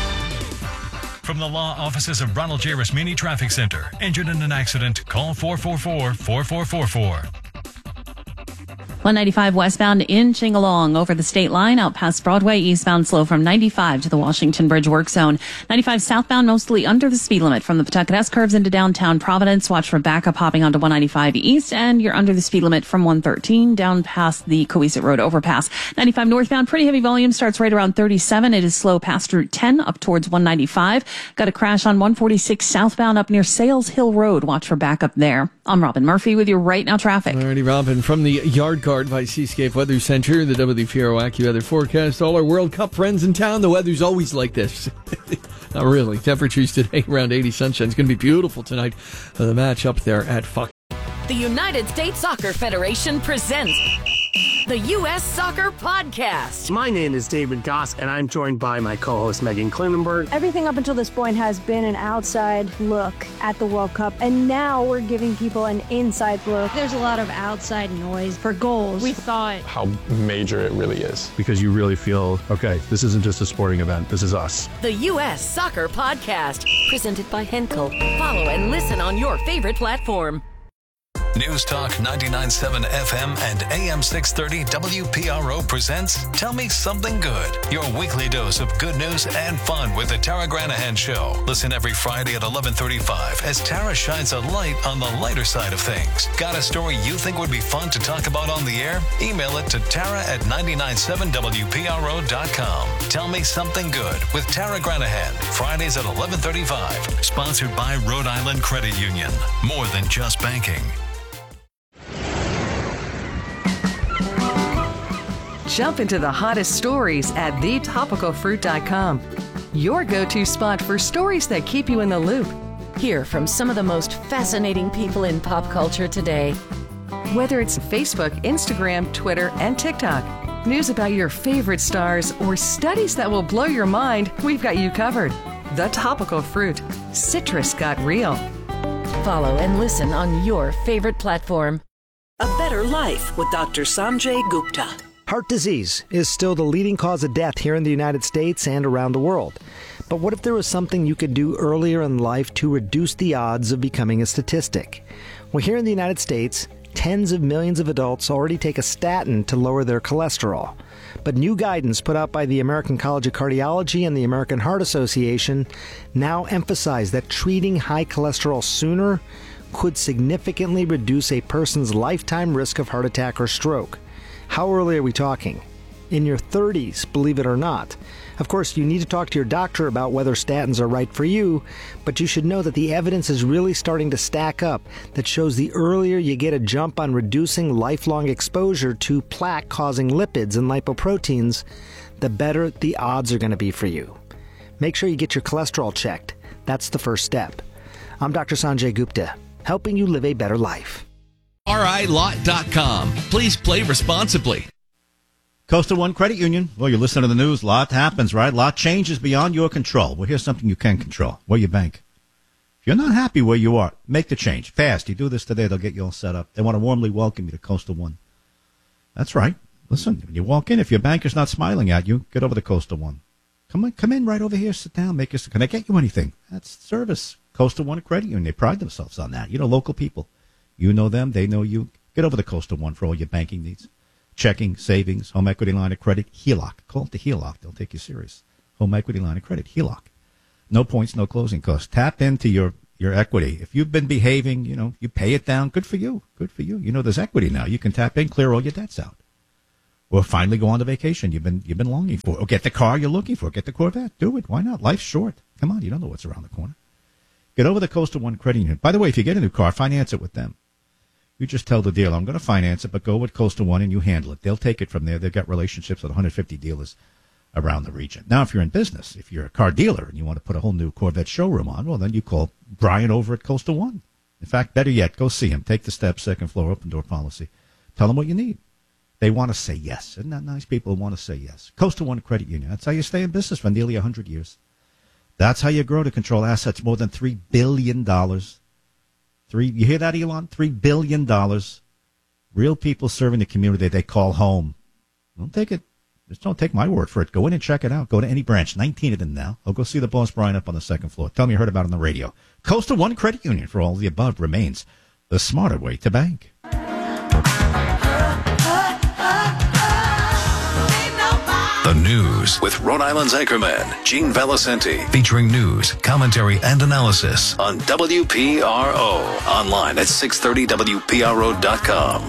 From the law offices of Ronald J. Rasmini Traffic Center. Injured in an accident? Call four four four, four four four four. one ninety-five westbound in Chingalong over the state line out past Broadway, eastbound slow from ninety-five to the Washington Bridge work zone. ninety-five southbound mostly under the speed limit from the Pawtucket S curves into downtown Providence. Watch for backup hopping onto one ninety-five east, and you're under the speed limit from one thirteen down past the Coesit Road overpass. ninety-five northbound, pretty heavy volume starts right around thirty-seven. It is slow past Route ten up towards one ninety-five. Got a crash on one forty-six southbound up near Sales Hill Road. Watch for backup there. I'm Robin Murphy with your Right Now traffic. Alrighty, Robin, from the Yard Guard by Seascape Weather Center, the W P R AccuWeather forecast. All our World Cup friends in town, the weather's always like this. Not really. Temperatures today around eighty, sunshine. It's going to be beautiful tonight for the match up there at Fox. The United States Soccer Federation presents the U S Soccer Podcast. My name is David Goss, and I'm joined by my co-host Megan Klinenberg. Everything up until this point has been an outside look at the World Cup, and now we're giving people an inside look. There's a lot of outside noise for goals. We thought how major it really is, because you really feel, okay, this isn't just a sporting event, this is us. The U S Soccer Podcast, presented by Henkel. Follow and listen on your favorite platform. News Talk ninety-nine point seven F M and A M six thirty W P R O presents Tell Me Something Good, your weekly dose of good news and fun with the Tara Granahan Show. Listen every Friday at eleven thirty-five as Tara shines a light on the lighter side of things. Got a story you think would be fun to talk about on the air? Email it to Tara at nine nine seven W P R O dot com. Tell Me Something Good with Tara Granahan, Fridays at eleven thirty-five. Sponsored by Rhode Island Credit Union. More than just banking. Jump into the hottest stories at the topical fruit dot com. Your go-to spot for stories that keep you in the loop. Hear from some of the most fascinating people in pop culture today. Whether it's Facebook, Instagram, Twitter, and TikTok, news about your favorite stars, or studies that will blow your mind, we've got you covered. The Topical Fruit. Citrus got real. Follow and listen on your favorite platform. A Better Life with Doctor Sanjay Gupta. Heart disease is still the leading cause of death here in the United States and around the world. But what if there was something you could do earlier in life to reduce the odds of becoming a statistic? Well, here in the United States, tens of millions of adults already take a statin to lower their cholesterol. But new guidance put out by the American College of Cardiology and the American Heart Association now emphasize that treating high cholesterol sooner could significantly reduce a person's lifetime risk of heart attack or stroke. How early are we talking? In your thirties, believe it or not. Of course, you need to talk to your doctor about whether statins are right for you, but you should know that the evidence is really starting to stack up that shows the earlier you get a jump on reducing lifelong exposure to plaque-causing lipids and lipoproteins, the better the odds are going to be for you. Make sure you get your cholesterol checked. That's the first step. I'm Doctor Sanjay Gupta, helping you live a better life. R I lot dot com. Please play responsibly. Coastal One Credit Union. Well, you listen to the news. A lot happens, right? A lot changes beyond your control. Well, here's something you can control. Where you bank. If you're not happy where you are, make the change. Fast. You do this today, they'll get you all set up. They want to warmly welcome you to Coastal One. That's right. Listen, when you walk in, if your banker's not smiling at you, get over to Coastal One. Come on, come in right over here, sit down, make us. Can I get you anything? That's service. Coastal One Credit Union. They pride themselves on that. You know, local people. You know them. They know you. Get over to Coastal One for all your banking needs. Checking, savings, home equity line of credit, H E L O C. Call it the H E L O C. They'll take you serious. Home equity line of credit, H E L O C. No points, no closing costs. Tap into your, your equity. If you've been behaving, you know, you pay it down. Good for you. Good for you. You know, there's equity now. You can tap in, clear all your debts out. Or finally go on to vacation you've been you've been longing for. Or get the car you're looking for. Get the Corvette. Do it. Why not? Life's short. Come on, you don't know what's around the corner. Get over the Coastal One Credit Union. By the way, if you get a new car, finance it with them. You just tell the dealer, I'm going to finance it, but go with Coastal One and you handle it. They'll take it from there. They've got relationships with one hundred fifty dealers around the region. Now, if you're in business, if you're a car dealer and you want to put a whole new Corvette showroom on, well, then you call Brian over at Coastal One. In fact, better yet, go see him. Take the steps, second floor, open door policy. Tell them what you need. They want to say yes. Isn't that nice? People want to say yes. Coastal One Credit Union. That's how you stay in business for nearly one hundred years. That's how you grow to control assets more than three billion dollars. Three, you hear that, Elon? three billion dollars. Real people serving the community they call home. Don't take it. Just don't take my word for it. Go in and check it out. Go to any branch. nineteen of them now. I'll go see the boss, Brian, up on the second floor. Tell me you heard about it on the radio. Coastal One Credit Union, for all the above, remains the smarter way to bank. The News with Rhode Island's anchorman, Gene Valicenti, featuring news, commentary, and analysis on W P R O. Online at six thirty W P R O dot com.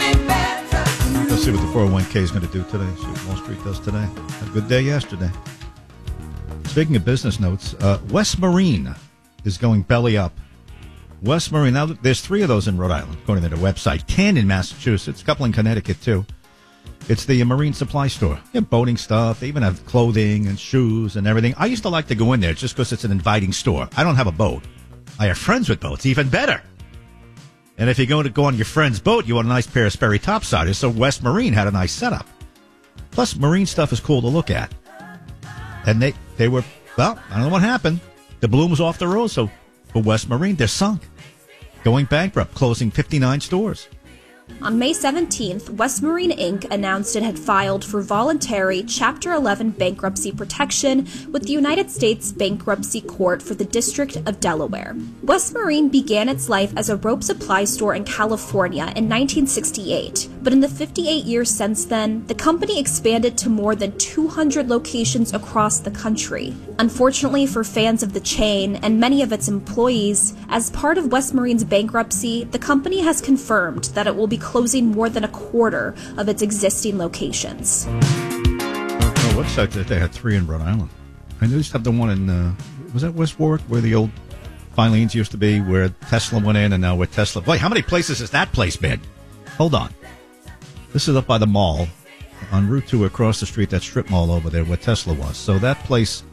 Let's see what the four oh one k is going to do today. See what Wall Street does today. Had a good day yesterday. Speaking of business notes, uh, West Marine is going belly up. West Marine, now there's three of those in Rhode Island, according to their website. ten in Massachusetts, a couple in Connecticut, too. It's the marine supply store. They have boating stuff. They even have clothing and shoes and everything. I used to like to go in there just because it's an inviting store. I don't have a boat. I have friends with boats. Even better. And if you're going to go on your friend's boat, you want a nice pair of Sperry topsiders. So West Marine had a nice setup. Plus, marine stuff is cool to look at. And they, they were, well, I don't know what happened. The bloom was off the rose. So for West Marine, they're sunk. Going bankrupt, closing fifty-nine stores. On May seventeenth, West Marine Incorporated announced it had filed for voluntary Chapter eleven bankruptcy protection with the United States Bankruptcy Court for the District of Delaware. West Marine began its life as a rope supply store in California in nineteen sixty-eight, but in the fifty-eight years since then, the company expanded to more than two hundred locations across the country. Unfortunately for fans of the chain and many of its employees, as part of West Marine's bankruptcy, the company has confirmed that it will be closing more than a quarter of its existing locations. Oh, website that they had three in Rhode Island. I used to have the one in, uh, was that West Warwick, where the old Filene's used to be, where Tesla went in, and now where Tesla... Boy, how many places has that place been? Hold on. This is up by the mall, on Route two, across the street, that strip mall over there, where Tesla was. So that place,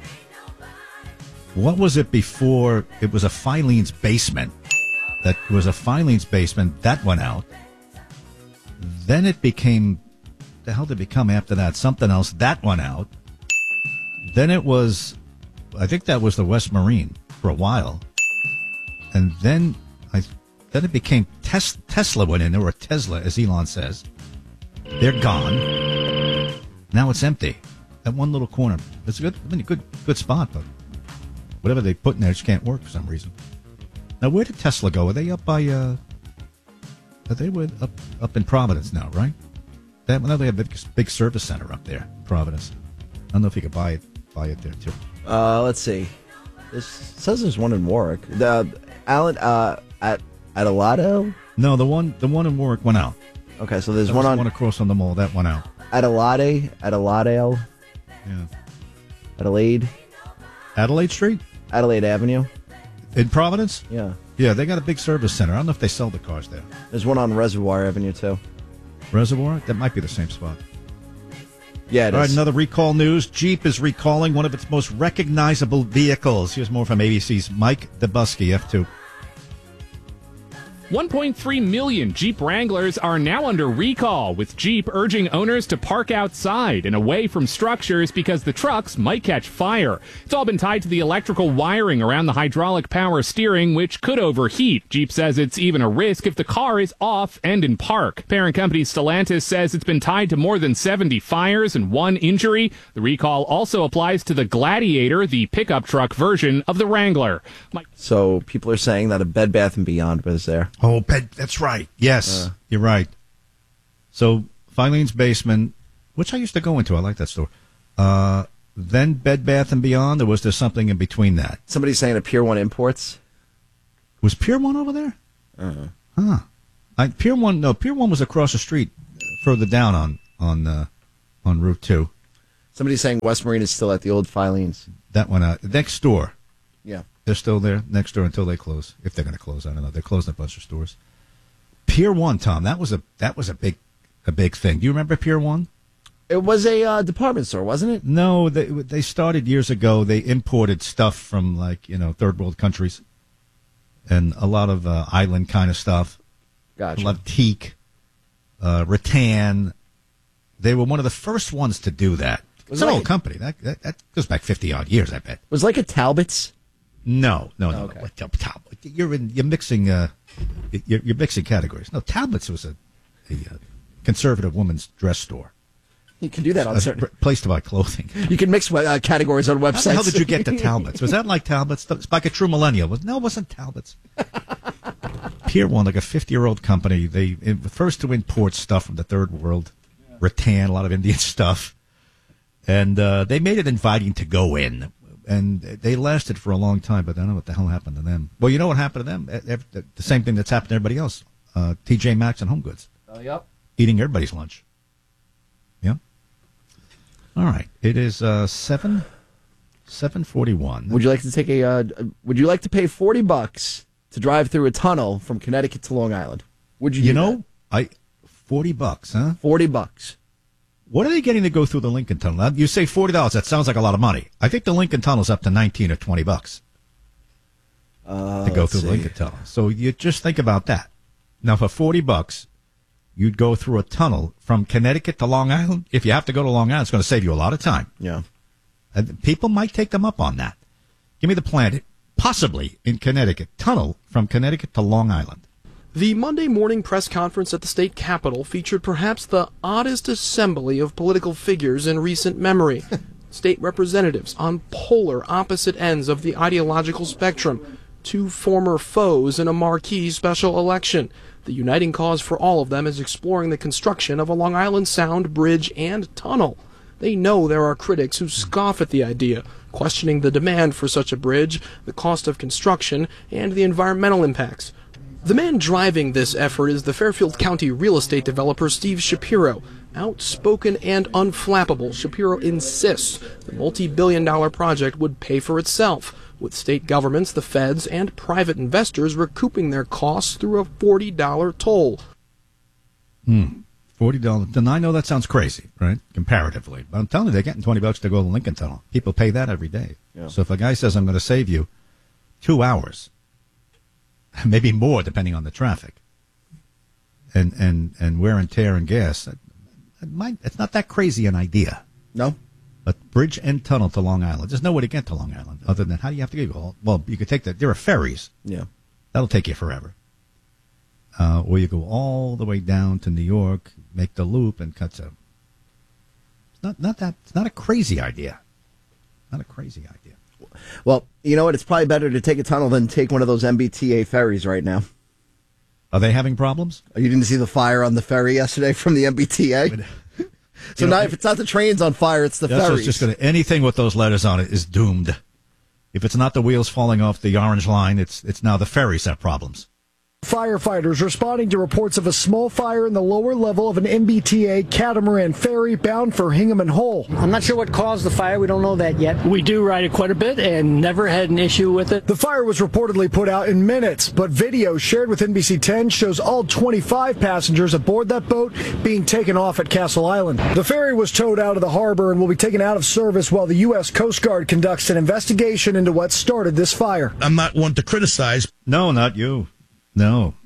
what was it before? It was a Filene's basement. That was a Filene's basement. That went out. Then it became, the hell did it become after that? Something else. That went out. Then it was, I think that was the West Marine for a while. And then I, then it became tes, Tesla went in there, or Tesla, as Elon says. They're gone. Now it's empty. That one little corner. It's a good, I mean, a good, good spot, but whatever they put in there just can't work for some reason. Now, where did Tesla go? Are they up by, uh, are they with, up up in Providence now, right? They have, now they have a big, big service center up there in Providence. I don't know if you could buy it, buy it there, too. Uh, let's see. This says there's one in Warwick. The Alan, uh, at Adelanto? No, the one, the one in Warwick went out. Okay, so there's There one was on one across on the mall. That went out. Adelaide, Adelaide, Yeah. Adelaide, Adelaide Street? Adelaide Avenue. In Providence? Yeah. Yeah, they got a big service center. I don't know if they sell the cars there. There's one on Reservoir Avenue, too. Reservoir? That might be the same spot. Yeah, it All is. right, another recall news. Jeep is recalling one of its most recognizable vehicles. Here's more from A B C's Mike Dubusky, F two. one point three million Jeep Wranglers are now under recall, with Jeep urging owners to park outside and away from structures because the trucks might catch fire. It's all been tied to the electrical wiring around the hydraulic power steering, which could overheat. Jeep says it's even a risk if the car is off and in park. Parent company Stellantis says it's been tied to more than seventy fires and one injury. The recall also applies to the Gladiator, the pickup truck version of the Wrangler. My- so people are saying that a Bed Bath and Beyond was there. Oh, bed, that's right. Yes, uh, you're right. So, Filene's Basement, which I used to go into. I like that store. Uh, then Bed Bath and Beyond, or was there something in between that? Somebody's saying a Pier one Imports. Was Pier one over there? Uh-huh. Huh. I, Pier one, no, Pier one was across the street, further down on on uh, on Route two. Somebody's saying West Marine is still at the old Filene's. That one, uh, next door. Yeah. They're still there next door until they close. If they're going to close, I don't know. They're closing a bunch of stores. Pier one, Tom, that was a that was a big a big thing. Do you remember Pier one? It was a uh, department store, wasn't it? No, they they started years ago. They imported stuff from like you know third world countries, and a lot of uh, island kind of stuff. Gotcha. A lot of teak, uh, rattan. They were one of the first ones to do that. It's an like old a, company. That, that that goes back fifty odd years, I bet. It was like a Talbot's. No, no, no. Okay. no. Talbot. You're in. You're mixing. Uh, you're, you're mixing categories. No, Talbot's was a, a, a conservative woman's dress store. You can do that on a certain place to buy clothing. You can mix uh, categories on websites. How the hell did you get to Talbot's? Was that like Talbot's? It's like a true millennial. Was no, it wasn't Talbot's. Pier one, like a fifty-year-old company. They the first to import stuff from the third world, rattan, a lot of Indian stuff, and uh, they made it inviting to go in. And they lasted for a long time, but I don't know what the hell happened to them. Well, you know what happened to them? The same thing that's happened to everybody else. Uh, T J Maxx and Home Goods. Oh, yep. Eating everybody's lunch. Yeah. All right. It is uh, seven, seven forty-one. Would you like to take a? Uh, would you like to pay forty bucks to drive through a tunnel from Connecticut to Long Island? Would you? You do know, that? I forty bucks, huh? Forty bucks. What are they getting to go through the Lincoln Tunnel? You say forty dollars. That sounds like a lot of money. I think the Lincoln Tunnel's up to nineteen or twenty bucks uh, to go through see. the Lincoln Tunnel. So you just think about that. Now, for forty bucks, you'd go through a tunnel from Connecticut to Long Island. If you have to go to Long Island, it's going to save you a lot of time. Yeah. And people might take them up on that. Give me the plan. Possibly in Connecticut. Tunnel from Connecticut to Long Island. The Monday morning press conference at the state capitol featured perhaps the oddest assembly of political figures in recent memory. State representatives on polar opposite ends of the ideological spectrum. Two former foes in a marquee special election. The uniting cause for all of them is exploring the construction of a Long Island Sound bridge and tunnel. They know there are critics who scoff at the idea, questioning the demand for such a bridge, the cost of construction, and the environmental impacts. The man driving this effort is the Fairfield County real estate developer Steve Shapiro. Outspoken and unflappable, Shapiro insists the multi-billion dollar project would pay for itself, with state governments, the feds, and private investors recouping their costs through a forty dollar toll. Hmm. forty dollars. Then I know that sounds crazy, right? Comparatively. But I'm telling you, they're getting twenty bucks to go to the Lincoln Tunnel. People pay that every day. Yeah. So if a guy says, I'm going to save you two hours, maybe more depending on the traffic, and, and, and wear and tear and gas, it, it might, it's not that crazy an idea. No. But bridge and tunnel to Long Island. There's no way to get to Long Island other than how do you have to go? Well, you could take that. There are ferries. Yeah. That'll take you forever. Uh, or you go all the way down to New York, make the loop, and cut to. It's not not that. It's not a crazy idea. Not a crazy idea. Well, you know what? It's probably better to take a tunnel than take one of those M B T A ferries right now. Are they having problems? You didn't see the fire on the ferry yesterday from the M B T A? So you now, know, if it's not the trains on fire, it's the that's ferries. Just gonna, anything with those letters on it is doomed. If it's not the wheels falling off the orange line, it's it's now the ferries have problems. Firefighters responding to reports of a small fire in the lower level of an M B T A catamaran ferry bound for Hingham and Hull. I'm not sure what caused the fire. We don't know that yet. We do ride it quite a bit and never had an issue with it. The fire was reportedly put out in minutes, but video shared with N B C ten shows all twenty-five passengers aboard that boat being taken off at Castle Island. The ferry was towed out of the harbor and will be taken out of service while the U S Coast Guard conducts an investigation into what started this fire. I'm not one to criticize. No, not you. No,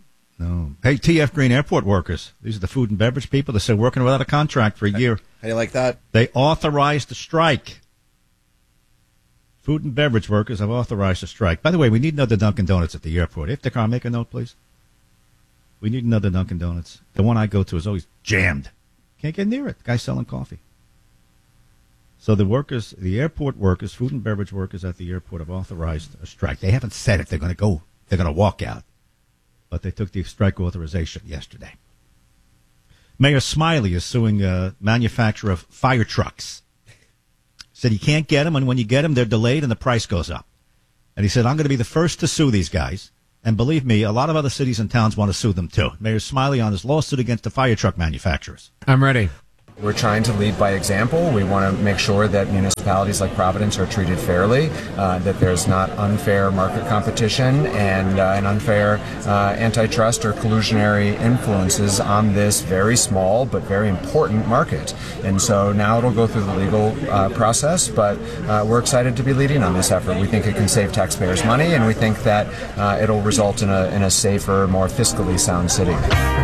No. Hey, T F Green airport workers. These are the food and beverage people. They're still working without a contract for a year. How do you like that? They authorized a strike. Food and beverage workers have authorized a strike. By the way, we need another Dunkin' Donuts at the airport. If the car, make a note, please. We need another Dunkin' Donuts. The one I go to is always jammed. Can't get near it. The guy's selling coffee. So the workers, the airport workers, food and beverage workers at the airport have authorized a strike. They haven't said if they're going to go, they're going to walk out. But they took the strike authorization yesterday. Mayor Smiley is suing a manufacturer of fire trucks. Said he can't get them, and when you get them, they're delayed and the price goes up. And he said, I'm going to be the first to sue these guys. And believe me, a lot of other cities and towns want to sue them too. Mayor Smiley on his lawsuit against the fire truck manufacturers. I'm ready. We're trying to lead by example. We want to make sure that municipalities like Providence are treated fairly, uh, that there's not unfair market competition and uh, an unfair uh, antitrust or collusionary influences on this very small but very important market. And so now it'll go through the legal uh, process, but uh, we're excited to be leading on this effort. We think it can save taxpayers money, and we think that uh, it'll result in a, in a safer, more fiscally sound city.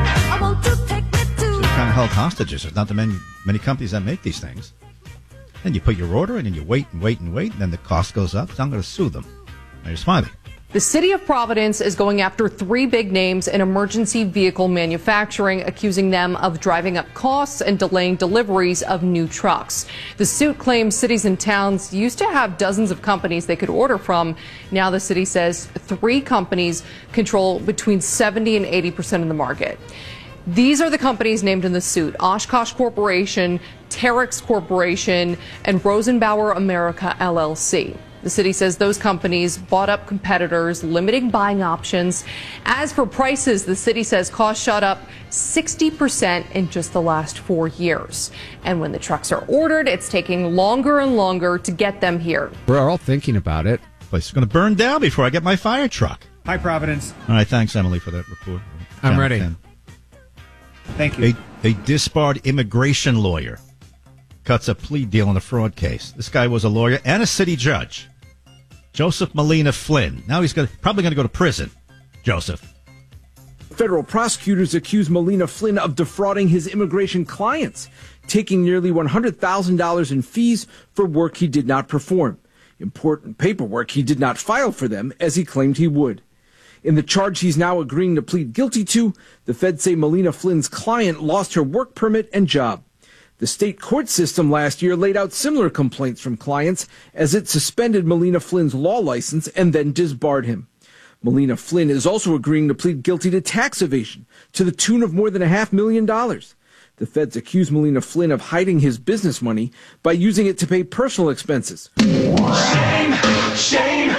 Kind of held hostages. There's not that many, many companies that make these things. Then you put your order in and you wait and wait and wait, and then the cost goes up. So I'm going to sue them. Mayor Smiley. The city of Providence is going after three big names in emergency vehicle manufacturing, accusing them of driving up costs and delaying deliveries of new trucks. The suit claims cities and towns used to have dozens of companies they could order from. Now the city says three companies control between seventy and eighty percent of the market. These are the companies named in the suit: Oshkosh Corporation, Terex Corporation, and Rosenbauer America L L C. The city says those companies bought up competitors, limiting buying options. As for prices, the city says costs shot up sixty percent in just the last four years. And when the trucks are ordered, it's taking longer and longer to get them here. We're all thinking about it. The place is going to burn down before I get my fire truck. Hi, Providence. All right, thanks, Emily, for that report. I'm Channel ready. ten. Thank you. A, a disbarred immigration lawyer cuts a plea deal in a fraud case. This guy was a lawyer and a city judge. Joseph Molina Flynn. Now he's gonna, probably going to go to prison. Joseph. Federal prosecutors accuse Molina Flynn of defrauding his immigration clients, taking nearly one hundred thousand dollars in fees for work he did not perform. Important paperwork he did not file for them, as he claimed he would. In the charge he's now agreeing to plead guilty to, the feds say Molina Flynn's client lost her work permit and job. The state court system last year laid out similar complaints from clients as it suspended Molina Flynn's law license and then disbarred him. Molina Flynn is also agreeing to plead guilty to tax evasion to the tune of more than a half million dollars. The feds accuse Molina Flynn of hiding his business money by using it to pay personal expenses. Shame, shame,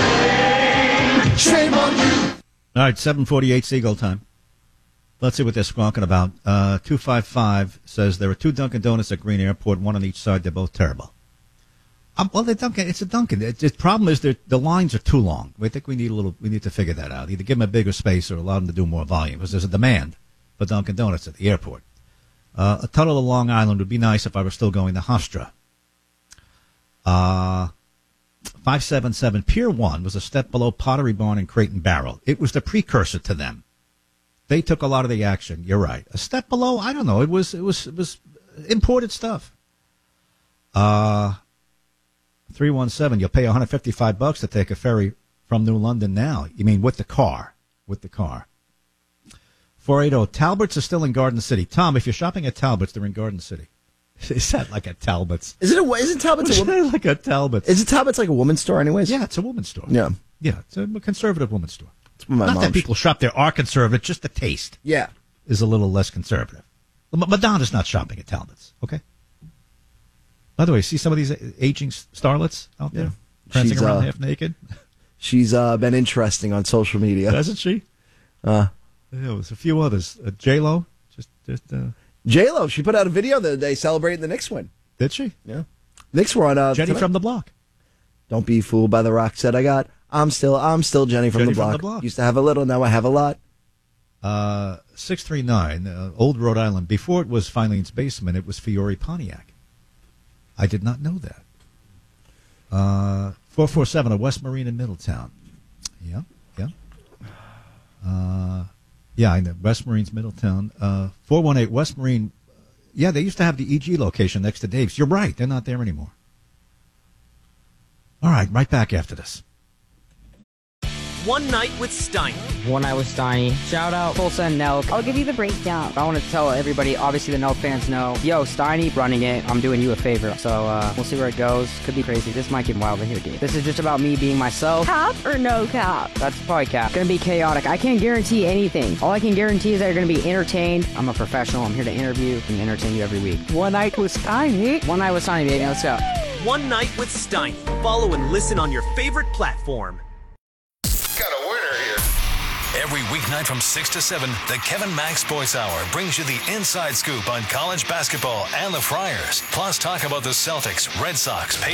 shame, shame on you. All right, seven forty-eight Seagull time. Let's see what they're squawking about. Uh, two five five says there are two Dunkin' Donuts at Green Airport, one on each side. They're both terrible. Um, well, they're Dunkin'. It's a Dunkin'. It, the problem is the lines are too long. We think we need a little. We need to figure that out. Either give them a bigger space or allow them to do more volume, because there's a demand for Dunkin' Donuts at the airport. Uh, a tunnel to Long Island would be nice if I were still going to Hofstra. Uh, five seven seven Pier one was a step below Pottery Barn and Crate and Barrel. It was the precursor to them. They took a lot of the action. You're right. A step below, I don't know. It was it was it was imported stuff. Uh, three one seven. You'll pay one hundred fifty-five bucks to take a ferry from New London now. You mean with the car? With the car. four eighty. Talbots are still in Garden City. Tom, if you're shopping at Talbots, they're in Garden City. Is that like a Talbots? Is it a? Isn't Talbots a woman? Like a Talbots? Is it Talbots like a woman's store, anyways? Yeah, it's a woman's store. Yeah, yeah, it's a conservative woman's store. It's my Not mom. that people shop there are conservative, just the taste. Yeah, is a little less conservative. M- Madonna's not shopping at Talbots. Okay. By the way, see some of these aging starlets out there Yeah. prancing She's, around uh, half naked. She's uh, been interesting on social media, hasn't she? Uh, There was a few others. Uh, J Lo, just just. Uh, J Lo, she put out a video the other day celebrating the Knicks win. Did she? Yeah. Knicks were on. Uh, Jenny tonight. from the block. Don't be fooled by the rock set I got. I'm still, I'm still Jenny from, Jenny the, from block. the block. Used to have a little, now I have a lot. Uh, six three nine, uh, Old Rhode Island. Before it was Filene's Basement, it was Fiore Pontiac. I did not know that. Uh, four four seven, a West Marine in Middletown. Yeah, yeah. Uh, Yeah, I know. West Marines, Middletown. Uh, four one eight West Marine. Yeah, they used to have the E G location next to Dave's. You're right. They're not there anymore. All right, right back after this. One Night with Steiny. One Night with Steiny. Shout out Tulsa and Nelk. I'll give you the breakdown. I want to tell everybody, obviously the Nelk fans know, yo, Steiny running it, I'm doing you a favor. So uh, we'll see where it goes. Could be crazy. This might get wild in here, dude. This is just about me being myself. Cap or no cap? That's probably cap. Gonna be chaotic. I can't guarantee anything. All I can guarantee is that you're gonna be entertained. I'm a professional. I'm here to interview and entertain you every week. One Night with Steiny. One Night with Steiny, baby. Let's go. One Night with Steiny. Follow and listen on your favorite platform. Every weeknight from six to seven, the Kevin Mack Sports Hour brings you the inside scoop on college basketball and the Friars. Plus, talk about the Celtics, Red Sox,